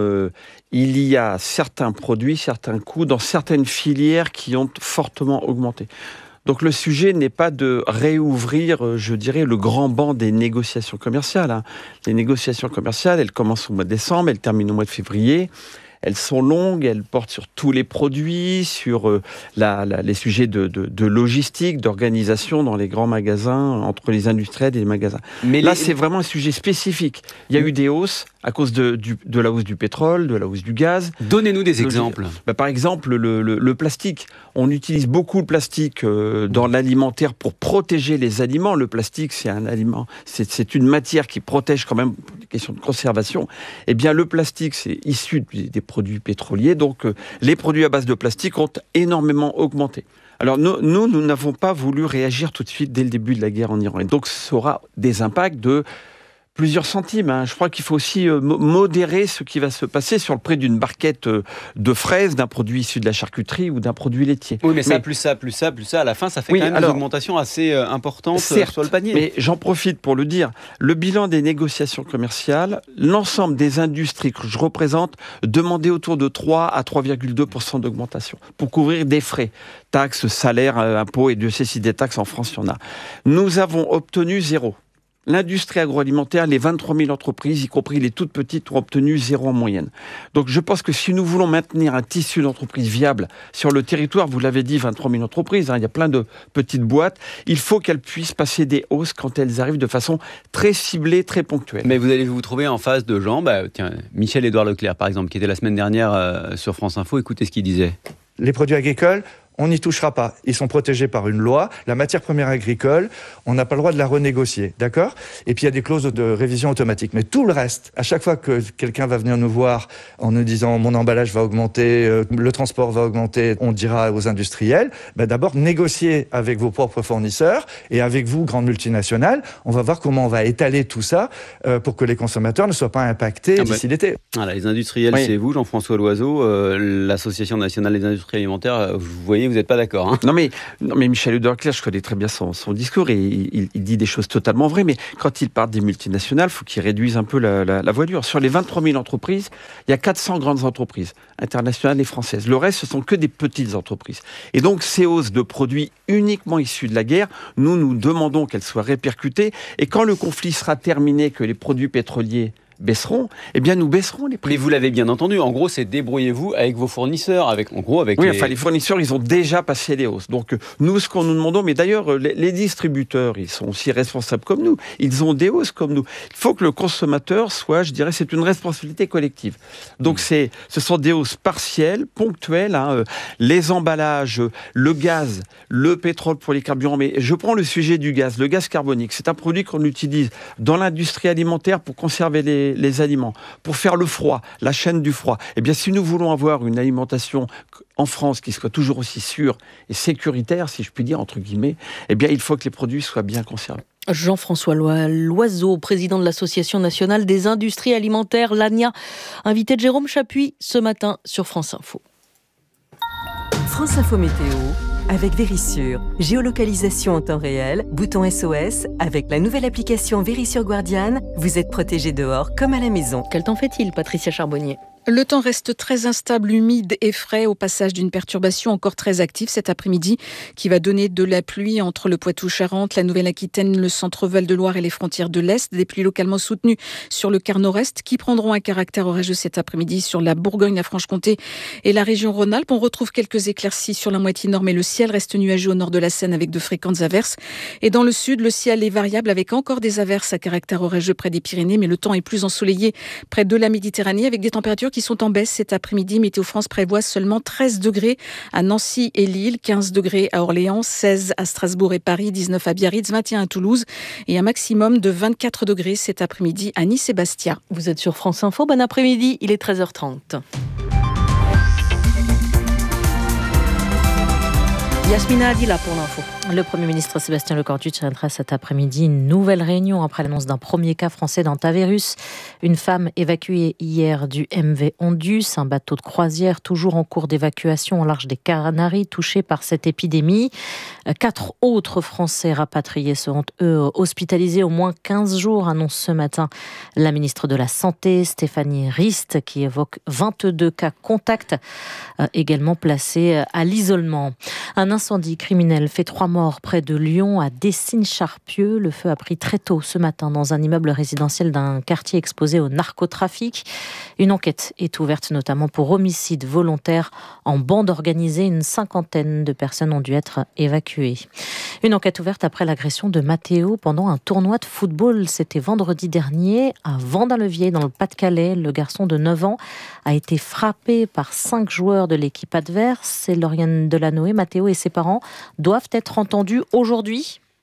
il y a certains produits, certains coûts dans certaines filières qui ont fortement augmenté. Donc le sujet n'est pas de réouvrir, je dirais, le grand banc des négociations commerciales. Les négociations commerciales, elles commencent au mois de décembre, elles terminent au mois de février. Elles sont longues, elles portent sur tous les produits, sur les sujets de logistique, d'organisation dans les grands magasins, entre les industriels et les magasins. Mais là, c'est vraiment un sujet spécifique. Il y a eu des hausses à cause de la hausse du pétrole, de la hausse du gaz. Donnez-nous des exemples. Par exemple, le plastique. On utilise beaucoup le plastique dans l'alimentaire pour protéger les aliments. Le plastique, c'est un aliment, c'est une matière qui protège quand même les questions de conservation. Eh bien, le plastique, c'est issu des produits pétroliers. Donc, les produits à base de plastique ont énormément augmenté. Alors, nous n'avons pas voulu réagir tout de suite dès le début de la guerre en Iran. Et donc, ça aura des impacts de plusieurs centimes. Je crois qu'il faut aussi modérer ce qui va se passer sur le prix d'une barquette de fraises, d'un produit issu de la charcuterie ou d'un produit laitier. Oui, mais ça, plus ça, à la fin, ça fait quand même des augmentations assez importantes sur le panier. Mais j'en profite pour le dire. Le bilan des négociations commerciales, l'ensemble des industries que je représente demandaient autour de 3 à 3,2% d'augmentation pour couvrir des frais, taxes, salaires, impôts, et Dieu sait si des taxes en France, il y en a. Nous avons obtenu 0. L'industrie agroalimentaire, les 23 000 entreprises, y compris les toutes petites, ont obtenu 0 en moyenne. Donc je pense que si nous voulons maintenir un tissu d'entreprises viable sur le territoire, vous l'avez dit, 23 000 entreprises, il y a plein de petites boîtes, il faut qu'elles puissent passer des hausses quand elles arrivent de façon très ciblée, très ponctuelle. Mais vous allez vous trouver en face de gens, Michel-Édouard Leclerc par exemple, qui était la semaine dernière sur France Info, écoutez ce qu'il disait. Les produits agricoles, on n'y touchera pas. Ils sont protégés par une loi. La matière première agricole, on n'a pas le droit de la renégocier, d'accord ? Et puis il y a des clauses de révision automatique. Mais tout le reste, à chaque fois que quelqu'un va venir nous voir en nous disant mon emballage va augmenter, le transport va augmenter, on dira aux industriels, d'abord négociez avec vos propres fournisseurs et avec vous, grandes multinationales. On va voir comment on va étaler tout ça pour que les consommateurs ne soient pas impactés d'ici l'été. Voilà, les industriels, c'est vous, Jean-François Loiseau, l'Association nationale des industries alimentaires, vous voyez, vous n'êtes pas d'accord. Non, mais Michel-Édouard Leclerc, je connais très bien son discours et il dit des choses totalement vraies. Mais quand il parle des multinationales, il faut qu'il réduise un peu la voilure. Sur les 23 000 entreprises, il y a 400 grandes entreprises internationales et françaises. Le reste, ce sont que des petites entreprises. Et donc, ces hausses de produits uniquement issus de la guerre, nous demandons qu'elles soient répercutées. Et quand le conflit sera terminé, que les produits pétroliers baisseront, nous baisserons les prix. Mais vous l'avez bien entendu, en gros, c'est débrouillez-vous avec vos fournisseurs, les fournisseurs, ils ont déjà passé les hausses. Donc, nous, ce qu'on nous demandons, mais d'ailleurs, les distributeurs, ils sont aussi responsables comme nous. Ils ont des hausses comme nous. Il faut que le consommateur soit, je dirais, c'est une responsabilité collective. Donc, ce sont des hausses partielles, ponctuelles, les emballages, le gaz, le pétrole pour les carburants. Mais je prends le sujet du gaz, le gaz carbonique. C'est un produit qu'on utilise dans l'industrie alimentaire pour conserver les aliments, pour faire le froid, la chaîne du froid. Si nous voulons avoir une alimentation en France qui soit toujours aussi sûre et sécuritaire, si je puis dire, entre guillemets, il faut que les produits soient bien conservés. Jean-François Loiseau, président de l'Association nationale des industries alimentaires, l'ANIA, invité de Jérôme Chapuis ce matin sur France Info. France Info Météo avec Vérissure. Géolocalisation en temps réel, bouton SOS. Avec la nouvelle application Vérissure Guardiane, vous êtes protégé dehors comme à la maison. Quel temps fait-il, Patricia Charbonnier ? Le temps reste très instable, humide et frais au passage d'une perturbation encore très active cet après-midi qui va donner de la pluie entre le Poitou-Charentes, la Nouvelle-Aquitaine, le centre Val-de-Loire et les frontières de l'Est. Des pluies localement soutenues sur le quart nord-est qui prendront un caractère orageux cet après-midi sur la Bourgogne, la Franche-Comté et la région Rhône-Alpes. On retrouve quelques éclaircies sur la moitié nord, mais le ciel reste nuageux au nord de la Seine avec de fréquentes averses. Et dans le sud, le ciel est variable avec encore des averses à caractère orageux près des Pyrénées, mais le temps est plus ensoleillé près de la Méditerranée avec des températures qui sont en baisse cet après-midi. Météo France prévoit seulement 13 degrés à Nancy et Lille, 15 degrés à Orléans, 16 à Strasbourg et Paris, 19 à Biarritz, 21 à Toulouse et un maximum de 24 degrés cet après-midi à Nice et Bastia. Vous êtes sur France Info, bon après-midi, il est 13h30. Yasmina Adila pour l'info. Le Premier ministre Sébastien Lecornu tiendra cet après-midi une nouvelle réunion après l'annonce d'un premier cas français d'hantavirus. Une femme évacuée hier du MV Ondus, un bateau de croisière toujours en cours d'évacuation au large des Canaries, touché par cette épidémie. 4 autres Français rapatriés seront, eux, hospitalisés au moins 15 jours, annonce ce matin la ministre de la Santé, Stéphanie Rist, qui évoque 22 cas contacts, également placés à l'isolement. Un incendie criminel fait 3 morts près de Lyon, à Dessines-Charpieu. Le feu a pris très tôt ce matin dans un immeuble résidentiel d'un quartier exposé au narcotrafic. Une enquête est ouverte notamment pour homicide volontaire en bande organisée. Une 50aine de personnes ont dû être évacuées. Une enquête ouverte après l'agression de Mathéo pendant un tournoi de football. C'était vendredi dernier à Vendin-le-Vieil dans le Pas-de-Calais. Le garçon de 9 ans a été frappé par 5 joueurs de l'équipe adverse. C'est Lauriane Delanoë. Mathéo et ses parents doivent être entendus aujourd'hui.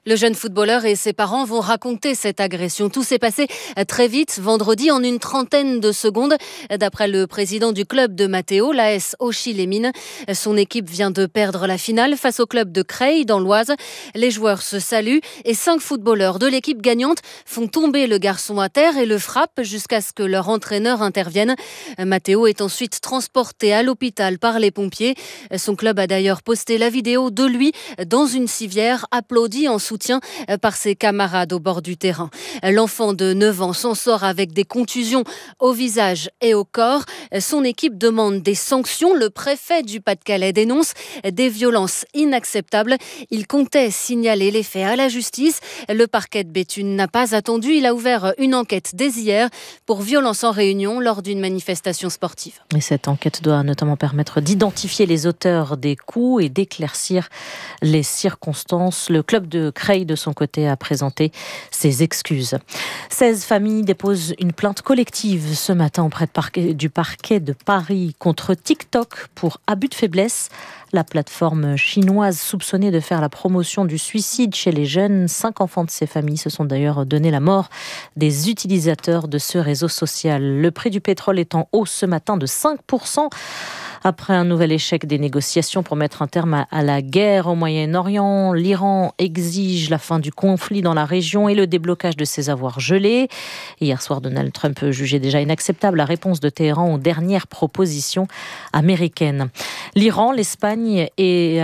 Le jeune footballeur et ses parents vont raconter cette agression. Tout s'est passé très vite, vendredi, en une trentaine de secondes. D'après le président du club de Matteo, l'AS Auchy-les-Mines, son équipe vient de perdre la finale face au club de Creil, dans l'Oise. Les joueurs se saluent et 5 footballeurs de l'équipe gagnante font tomber le garçon à terre et le frappent jusqu'à ce que leur entraîneur intervienne. Matteo est ensuite transporté à l'hôpital par les pompiers. Son club a d'ailleurs posté la vidéo de lui dans une civière, applaudi en soutien par ses camarades au bord du terrain. L'enfant de 9 ans s'en sort avec des contusions au visage et au corps. Son équipe demande des sanctions. Le préfet du Pas-de-Calais dénonce des violences inacceptables. Il comptait signaler les faits à la justice. Le parquet de Béthune n'a pas attendu. Il a ouvert une enquête dès hier pour violence en réunion lors d'une manifestation sportive. Et cette enquête doit notamment permettre d'identifier les auteurs des coups et d'éclaircir les circonstances. Le club de Creil, de son côté, a présenté ses excuses. 16 familles déposent une plainte collective ce matin auprès du parquet de Paris contre TikTok pour abus de faiblesse. La plateforme chinoise soupçonnée de faire la promotion du suicide chez les jeunes. 5 enfants de ces familles se sont d'ailleurs donné la mort des utilisateurs de ce réseau social. Le prix du pétrole est en hausse ce matin de 5%. Après un nouvel échec des négociations pour mettre un terme à la guerre au Moyen-Orient, l'Iran exige la fin du conflit dans la région et le déblocage de ses avoirs gelés. Hier soir, Donald Trump jugeait déjà inacceptable la réponse de Téhéran aux dernières propositions américaines. L'Irlande, l'Espagne et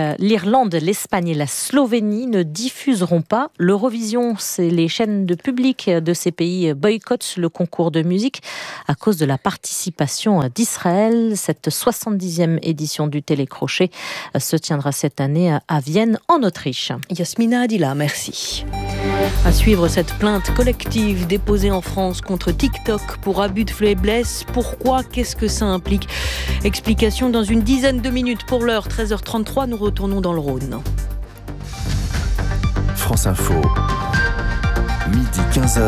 la Slovénie ne diffuseront pas l'Eurovision. Les chaînes de public de ces pays boycottent le concours de musique à cause de la participation d'Israël. Cette 70e édition du Télécrochet se tiendra cette année à Vienne, en Autriche. Yasmina Adila, merci. À suivre cette plainte collective déposée en France contre TikTok pour abus de faiblesse. Pourquoi ? Qu'est-ce que ça implique ? Explication dans une dizaine de minutes. Pour l'heure, 13h33, nous retournons dans le Rhône. France Info, midi 15h.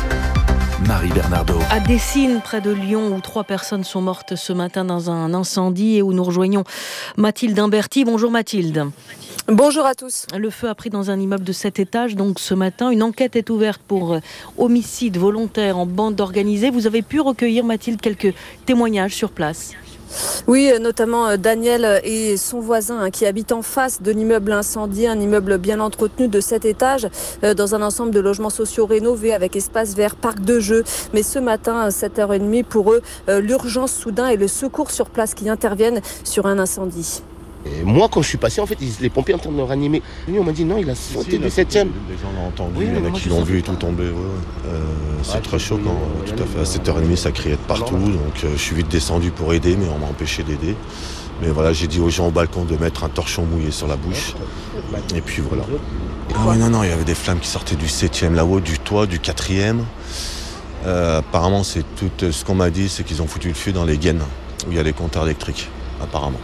Marie Bernardo. À Dessines, près de Lyon, où 3 personnes sont mortes ce matin dans un incendie et où nous rejoignons Mathilde Imberti. Bonjour Mathilde. Bonjour à tous. Le feu a pris dans un immeuble de 7 étages, donc ce matin. Une enquête est ouverte pour homicide volontaire en bande organisée. Vous avez pu recueillir, Mathilde, quelques témoignages sur place. Oui, notamment Daniel et son voisin qui habite en face de l'immeuble incendié, un immeuble bien entretenu de 7 étages, dans un ensemble de logements sociaux rénovés avec espace vert, parc de jeux. Mais ce matin, à 7h30, pour eux, l'urgence soudain et le secours sur place qui interviennent sur un incendie. Et moi, quand je suis passé, en fait, les pompiers en train de le ranimer. On m'a dit non, il a sauté du 7e. Les gens l'ont entendu, il y en a qui l'ont vu tout tomber. C'est très choquant, tout à fait. À 7h30, ça criait de partout. Donc je suis vite descendu pour aider, mais on m'a empêché d'aider. Mais voilà, j'ai dit aux gens au balcon de mettre un torchon mouillé sur la bouche. Et puis voilà. Ah oui, non, il y avait des flammes qui sortaient du 7e là-haut, du toit, du 4e. Apparemment, c'est tout ce qu'on m'a dit, c'est qu'ils ont foutu le feu dans les gaines, où il y a les compteurs électriques, apparemment.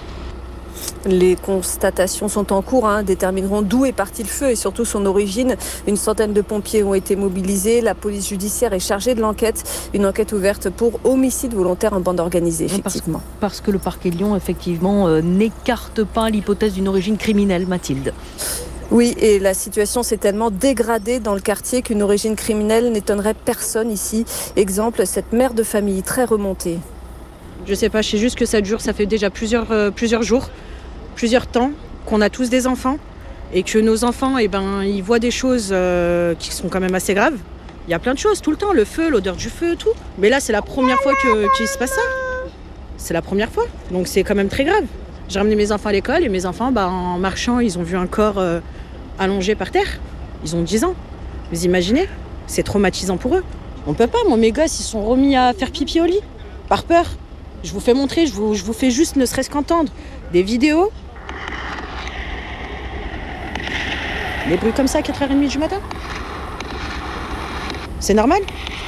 Les constatations sont en cours, détermineront d'où est parti le feu et surtout son origine. Une centaine de pompiers ont été mobilisés. La police judiciaire est chargée de l'enquête. Une enquête ouverte pour homicide volontaire en bande organisée, effectivement. Parce que le parquet de Lyon, effectivement, n'écarte pas l'hypothèse d'une origine criminelle, Mathilde. Oui, et la situation s'est tellement dégradée dans le quartier qu'une origine criminelle n'étonnerait personne ici. Exemple, cette mère de famille très remontée. Je sais pas, je sais juste que ça dure, ça fait déjà plusieurs jours, plusieurs temps, qu'on a tous des enfants et que nos enfants, ils voient des choses qui sont quand même assez graves. Il y a plein de choses tout le temps, le feu, l'odeur du feu, tout. Mais là, c'est la première fois qu'il se passe ça. C'est la première fois, donc c'est quand même très grave. J'ai ramené mes enfants à l'école et mes enfants, en marchant, ils ont vu un corps allongé par terre. Ils ont 10 ans. Vous imaginez ? C'est traumatisant pour eux. On peut pas, moi, mes gosses, ils sont remis à faire pipi au lit, par peur. Je vous fais montrer, je vous fais juste ne serait-ce qu'entendre des vidéos. Les bruits comme ça à 4h30 du matin. C'est normal ?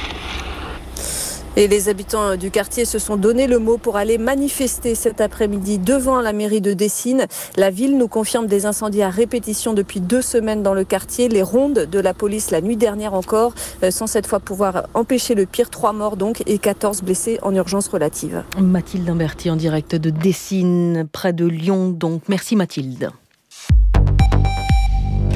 Et les habitants du quartier se sont donné le mot pour aller manifester cet après-midi devant la mairie de Dessines. La ville nous confirme des incendies à répétition depuis 2 semaines dans le quartier. Les rondes de la police la nuit dernière encore, sans cette fois pouvoir empêcher le pire. 3 morts donc et 14 blessés en urgence relative. Mathilde Imberti en direct de Dessines, près de Lyon. Donc merci Mathilde.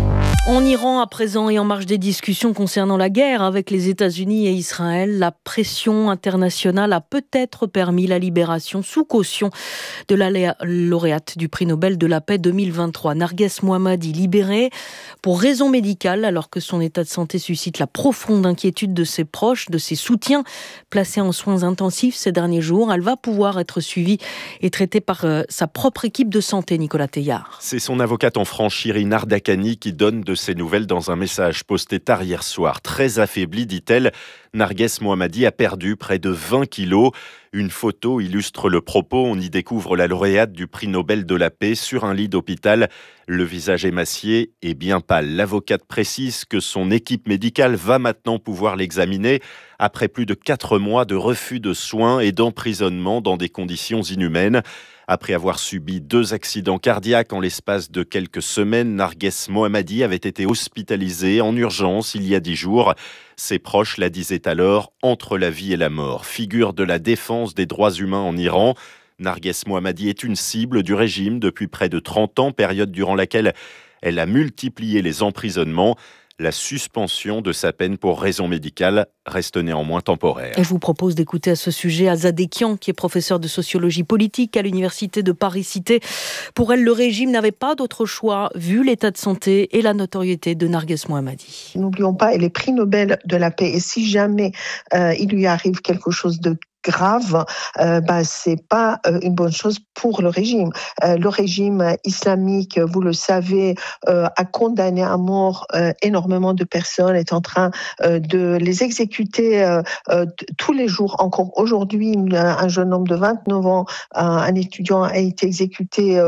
En Iran, à présent, et en marge des discussions concernant la guerre avec les États-Unis et Israël, la pression internationale a peut-être permis la libération sous caution de la lauréate du prix Nobel de la paix 2023, Narges Mohammadi, libérée pour raison médicale alors que son état de santé suscite la profonde inquiétude de ses proches, de ses soutiens placés en soins intensifs ces derniers jours. Elle va pouvoir être suivie et traitée par sa propre équipe de santé, Nicolas Teillard. C'est son avocate en France, Shirin Ardakani, qui donne de ces nouvelles dans un message posté tard hier soir. Très affaiblie, dit-elle, Narges Mohammadi a perdu près de 20 kilos. Une photo illustre le propos. On y découvre la lauréate du prix Nobel de la paix sur un lit d'hôpital. Le visage émacié et bien pâle. L'avocate précise que son équipe médicale va maintenant pouvoir l'examiner après plus de 4 mois de refus de soins et d'emprisonnement dans des conditions inhumaines. Après avoir subi 2 accidents cardiaques en l'espace de quelques semaines, Narges Mohammadi avait été hospitalisée en urgence il y a 10 jours. Ses proches la disaient alors entre la vie et la mort. Figure de la défense des droits humains en Iran, Narges Mohammadi est une cible du régime depuis près de 30 ans, période durant laquelle elle a multiplié les emprisonnements. La suspension de sa peine pour raison médicale reste néanmoins temporaire. Et je vous propose d'écouter à ce sujet Azad Ekian, qui est professeur de sociologie politique à l'université de Paris-Cité. Pour elle, le régime n'avait pas d'autre choix, vu l'état de santé et la notoriété de Narges Mohammadi. N'oublions pas, elle est prix Nobel de la paix. Et si jamais il lui arrive quelque chose de grave, c'est pas une bonne chose pour le régime. Le régime islamique, vous le savez, a condamné à mort énormément de personnes, est en train de les exécuter tous les jours. Encore aujourd'hui, un jeune homme de 29 ans, un étudiant, a été exécuté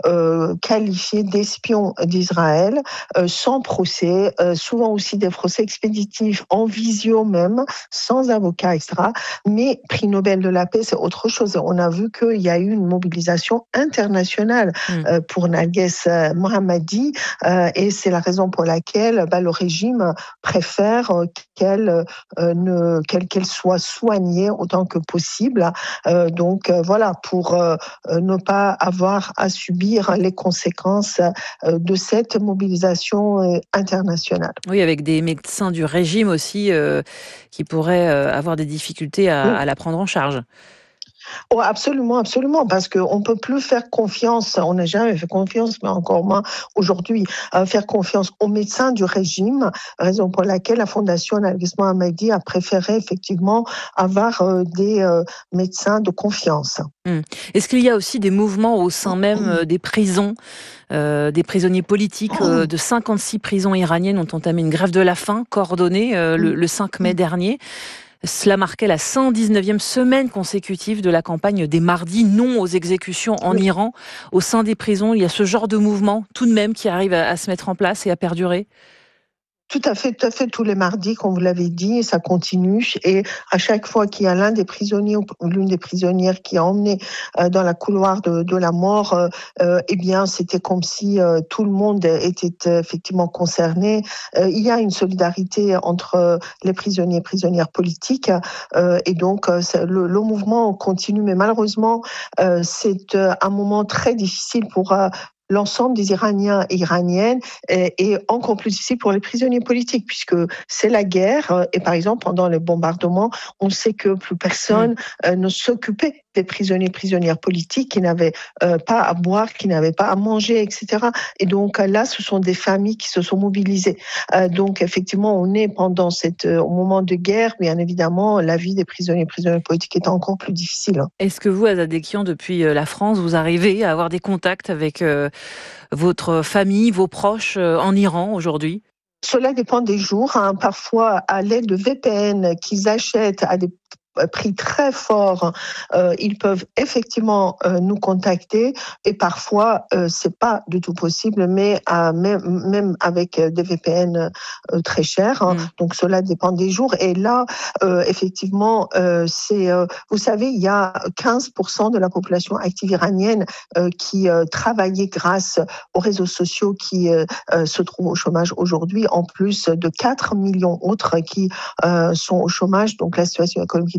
qualifié d'espion d'Israël, sans procès, souvent aussi des procès expéditifs en visio même, sans avocat, etc. Mais prix Nobel de la paix, c'est autre chose. On a vu qu'il y a eu une mobilisation internationale pour Narges Mohammadi et c'est la raison pour laquelle le régime préfère qu'elle soit soignée autant que possible. Voilà, pour ne pas avoir à subir les conséquences de cette mobilisation internationale. Oui, avec des médecins du régime aussi qui pourraient avoir des difficultés à la prendre en charge. Oh, absolument, absolument, parce qu'on ne peut plus faire confiance, on n'a jamais fait confiance, mais encore moins aujourd'hui, faire confiance aux médecins du régime, raison pour laquelle la Fondation Narges Mohammadi a préféré effectivement avoir des médecins de confiance. Est-ce qu'il y a aussi des mouvements au sein même des prisons, des prisonniers politiques de 56 prisons iraniennes ont entamé une grève de la faim coordonnée le 5 mai dernier. Cela marquait la 119e semaine consécutive de la campagne des mardis non aux exécutions en Iran. Au sein des prisons, il y a ce genre de mouvement tout de même qui arrive à se mettre en place et à perdurer. Tout à fait, tous les mardis, comme vous l'avez dit, ça continue. Et à chaque fois qu'il y a l'un des prisonniers ou l'une des prisonnières qui est emmené dans la couloir de la mort, c'était comme si tout le monde était effectivement concerné. Il y a une solidarité entre les prisonniers et prisonnières politiques. Et donc, le mouvement continue. Mais malheureusement, c'est un moment très difficile pour l'ensemble des Iraniens et Iraniennes est encore plus difficile pour les prisonniers politiques puisque c'est la guerre et par exemple pendant les bombardements, on sait que plus personne ne s'occupait des prisonniers et prisonnières politiques qui n'avaient pas à boire, qui n'avaient pas à manger, etc. Et donc là, ce sont des familles qui se sont mobilisées. Donc effectivement, on est pendant au moment de guerre, bien évidemment, la vie des prisonniers et prisonnières politiques est encore plus difficile. Est-ce que vous, Azad Ekian, depuis la France, vous arrivez à avoir des contacts avec votre famille, vos proches en Iran aujourd'hui ? Cela dépend des jours. Parfois, à l'aide de VPN qu'ils achètent à des prix très forts, ils peuvent effectivement nous contacter et parfois c'est pas du tout possible, mais même avec des VPN très chers. Donc cela dépend des jours. Et là, effectivement, vous savez, il y a 15% de la population active iranienne qui travaillait grâce aux réseaux sociaux qui se trouvent au chômage aujourd'hui, en plus de 4 millions autres qui sont au chômage. Donc la situation économique est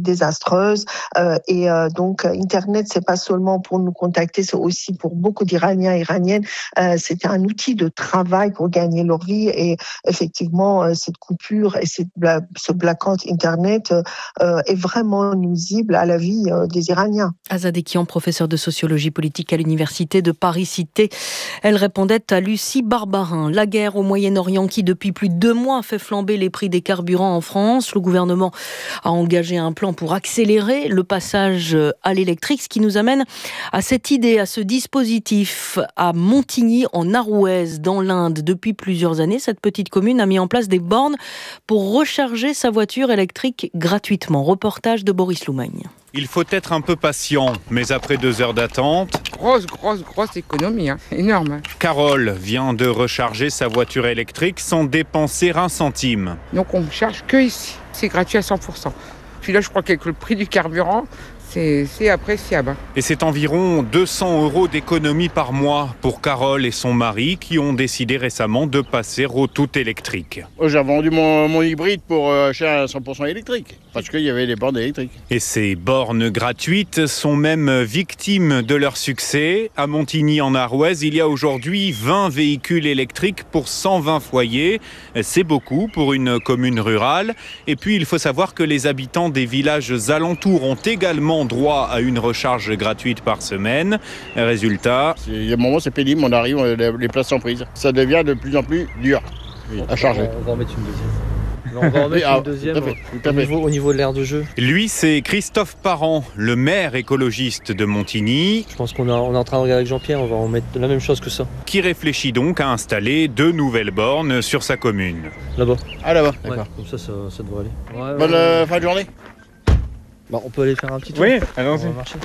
désastreuse. Donc, Internet, c'est pas seulement pour nous contacter, c'est aussi pour beaucoup d'Iraniens et Iraniennes. C'était un outil de travail pour gagner leur vie. Et effectivement, cette coupure et ce blackout Internet est vraiment nuisible à la vie des Iraniens. Azadekian, professeur de sociologie politique à l'université de Paris-Cité. Elle répondait à Lucie Barbarin. La guerre au Moyen-Orient qui, depuis plus de 2 mois, fait flamber les prix des carburants en France. Le gouvernement a engagé un plan pour accélérer le passage à l'électrique, ce qui nous amène à cette idée, à ce dispositif à Montigny, en Arouez, dans l'Inde. Depuis plusieurs années, cette petite commune a mis en place des bornes pour recharger sa voiture électrique gratuitement. Reportage de Boris Loumagne. Il faut être un peu patient, mais après 2 heures d'attente... Grosse économie, énorme. Carole vient de recharger sa voiture électrique sans dépenser un centime. Donc on ne charge que ici, c'est gratuit à 100%. Puis là, je crois qu'avec le prix du carburant, c'est appréciable. Et c'est environ 200 € d'économie par mois pour Carole et son mari qui ont décidé récemment de passer au tout électrique. J'ai vendu mon hybride pour acheter un 100% électrique, parce qu'il y avait les bornes électriques. Et ces bornes gratuites sont même victimes de leur succès. À Montigny en Arouez, il y a aujourd'hui 20 véhicules électriques pour 120 foyers. C'est beaucoup pour une commune rurale. Et puis il faut savoir que les habitants des villages alentours ont également droit à une recharge gratuite par semaine. Résultat... Il y a un moment, c'est pénible, on arrive, les places sont prises. Ça devient de plus en plus dur à charger. On va en mettre une deuxième. On va en mettre une deuxième au niveau de l'aire de jeu. Lui, c'est Christophe Parent, le maire écologiste de Montigny. Je pense qu'on est en train de regarder avec Jean-Pierre, on va en mettre la même chose que ça. Qui réfléchit donc à installer 2 nouvelles bornes sur sa commune. Là-bas. Ah, là-bas, d'accord. Ouais, comme ça devrait aller. Bonne fin de journée. On peut aller faire un petit tour. Oui, allons-y.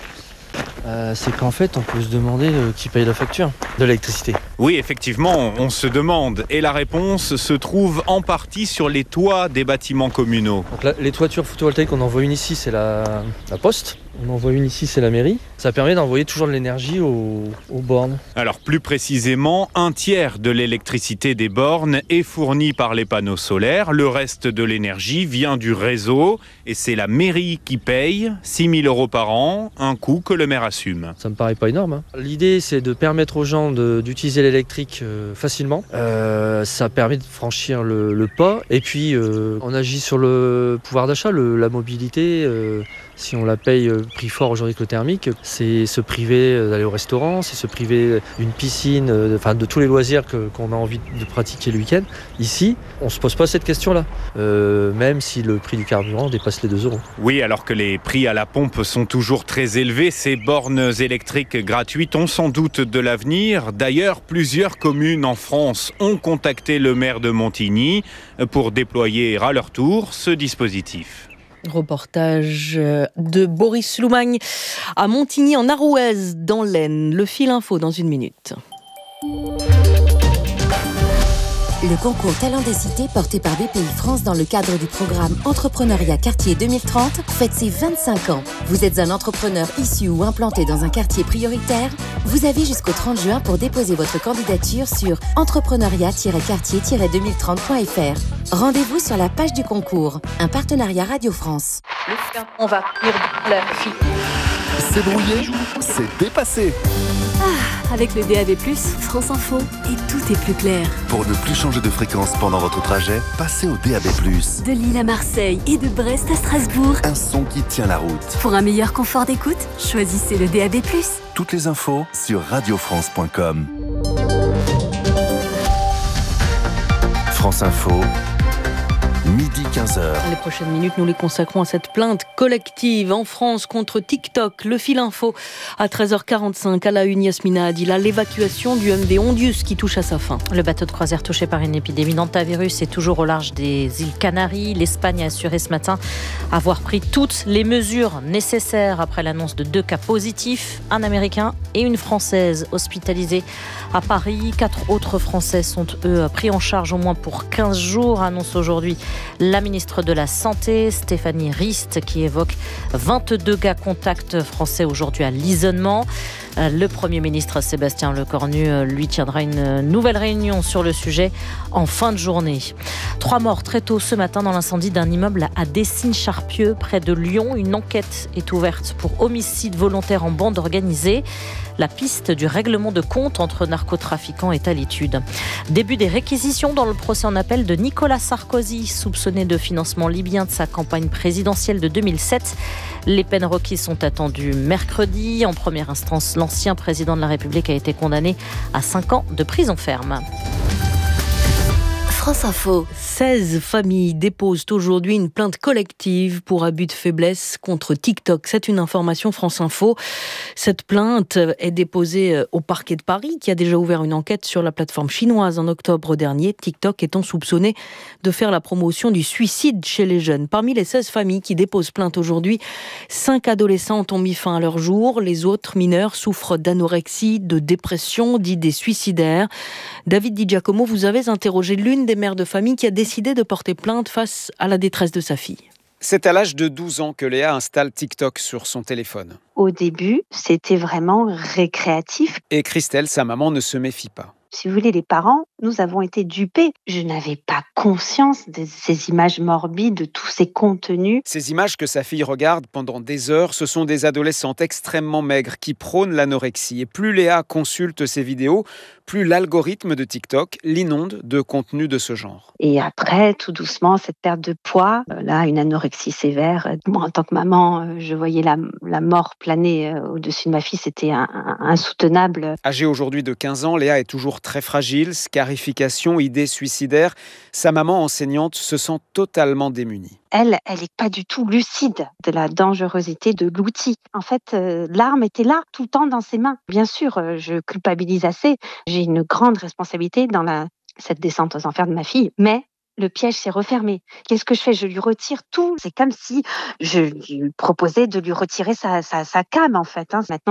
C'est qu'en fait, on peut se demander qui paye la facture de l'électricité. Oui, effectivement, on se demande. Et la réponse se trouve en partie sur les toits des bâtiments communaux. Donc là, les toitures photovoltaïques, on en voit une ici, c'est la poste. On en voit une ici, c'est la mairie. Ça permet d'envoyer toujours de l'énergie aux bornes. Alors plus précisément, 1/3 de l'électricité des bornes est fournie par les panneaux solaires. Le reste de l'énergie vient du réseau. Et c'est la mairie qui paye 6 000 € par an, un coût que le maire assume. Ça me paraît pas énorme. L'idée, c'est de permettre aux gens d'utiliser l'électrique facilement. Ça permet de franchir le pas. Et puis, on agit sur le pouvoir d'achat, la mobilité. Si on la paye prix fort aujourd'hui avec le thermique, c'est se priver d'aller au restaurant, c'est se priver d'une piscine, de tous les loisirs qu'on a envie de pratiquer le week-end. Ici, on ne se pose pas cette question-là, même si le prix du carburant dépasse les 2 €. Oui, alors que les prix à la pompe sont toujours très élevés, ces bornes électriques gratuites ont sans doute de l'avenir. D'ailleurs, plusieurs communes en France ont contacté le maire de Montigny pour déployer à leur tour ce dispositif. Reportage de Boris Loumagne à Montigny en Arouez dans l'Aisne. Le fil info dans 1 minute. Le concours Talent des Cités porté par BPI France dans le cadre du programme Entrepreneuriat Quartier 2030 fête ses 25 ans. Vous êtes un entrepreneur issu ou implanté dans un quartier prioritaire? Vous avez jusqu'au 30 juin pour déposer votre candidature sur entrepreneuriat-quartier-2030.fr. Rendez-vous sur la page du concours. Un partenariat Radio France. On va lire la fille. C'est brouillé, c'est dépassé. Avec le DAB+, France Info, et tout est plus clair. Pour ne plus changer de fréquence pendant votre trajet, passez au DAB+. De Lille à Marseille et de Brest à Strasbourg. Un son qui tient la route. Pour un meilleur confort d'écoute, choisissez le DAB+. Toutes les infos sur radiofrance.com. France Info, midi 15h. Les prochaines minutes, nous les consacrons à cette plainte collective en France contre TikTok. Le fil info à 13h45 à la une, Yasmina Adila, l'évacuation du MV Ondius qui touche à sa fin. Le bateau de croisière touché par une épidémie d'hantavirus est toujours au large des îles Canaries. L'Espagne a assuré ce matin avoir pris toutes les mesures nécessaires après l'annonce de 2 cas positifs, un Américain et une Française hospitalisés à Paris. 4 autres Français sont, eux, pris en charge au moins pour 15 jours, annonce aujourd'hui La ministre de la Santé, Stéphanie Rist, qui évoque 22 cas contacts français aujourd'hui à l'isolement. Le Premier ministre Sébastien Lecornu lui tiendra une nouvelle réunion sur le sujet en fin de journée. 3 morts très tôt ce matin dans l'incendie d'un immeuble à Dessines-Charpieu, près de Lyon. Une enquête est ouverte pour homicide volontaire en bande organisée. La piste du règlement de compte entre narcotrafiquants est à l'étude. Début des réquisitions dans le procès en appel de Nicolas Sarkozy, soupçonné de financement libyen de sa campagne présidentielle de 2007. Les peines requises sont attendues mercredi. En première instance, l'ancien président de la République a été condamné à 5 ans de prison ferme. France Info. 16 familles déposent aujourd'hui une plainte collective pour abus de faiblesse contre TikTok. C'est une information France Info. Cette plainte est déposée au parquet de Paris, qui a déjà ouvert une enquête sur la plateforme chinoise en octobre dernier. TikTok étant soupçonné de faire la promotion du suicide chez les jeunes. Parmi les 16 familles qui déposent plainte aujourd'hui, 5 adolescentes ont mis fin à leur jour. Les autres mineurs souffrent d'anorexie, de dépression, d'idées suicidaires. David Di Giacomo, vous avez interrogé l'une des mères de famille qui a décidé de porter plainte face à la détresse de sa fille. C'est à l'âge de 12 ans que Léa installe TikTok sur son téléphone. Au début, c'était vraiment récréatif. Et Christelle, sa maman, ne se méfie pas. Si vous voulez, les parents, nous avons été dupés. Je n'avais pas conscience de ces images morbides, de tous ces contenus. Ces images que sa fille regarde pendant des heures, ce sont des adolescentes extrêmement maigres qui prônent l'anorexie. Et plus Léa consulte ces vidéos, plus l'algorithme de TikTok l'inonde de contenus de ce genre. Et après, tout doucement, cette perte de poids, là, une anorexie sévère. Moi, en tant que maman, je voyais la mort planer au-dessus de ma fille. C'était insoutenable. Âgée aujourd'hui de 15 ans, Léa est toujours très fragile, scarification, idées suicidaires. Sa maman enseignante se sent totalement démunie. Elle n'est pas du tout lucide de la dangerosité de l'outil. En fait, l'arme était là, tout le temps dans ses mains. Bien sûr, je culpabilise assez. J'ai une grande responsabilité dans cette descente aux enfers de ma fille, mais le piège s'est refermé. Qu'est-ce que je fais ? Je lui retire tout. C'est comme si je lui proposais de lui retirer sa cam, en fait. Maintenant,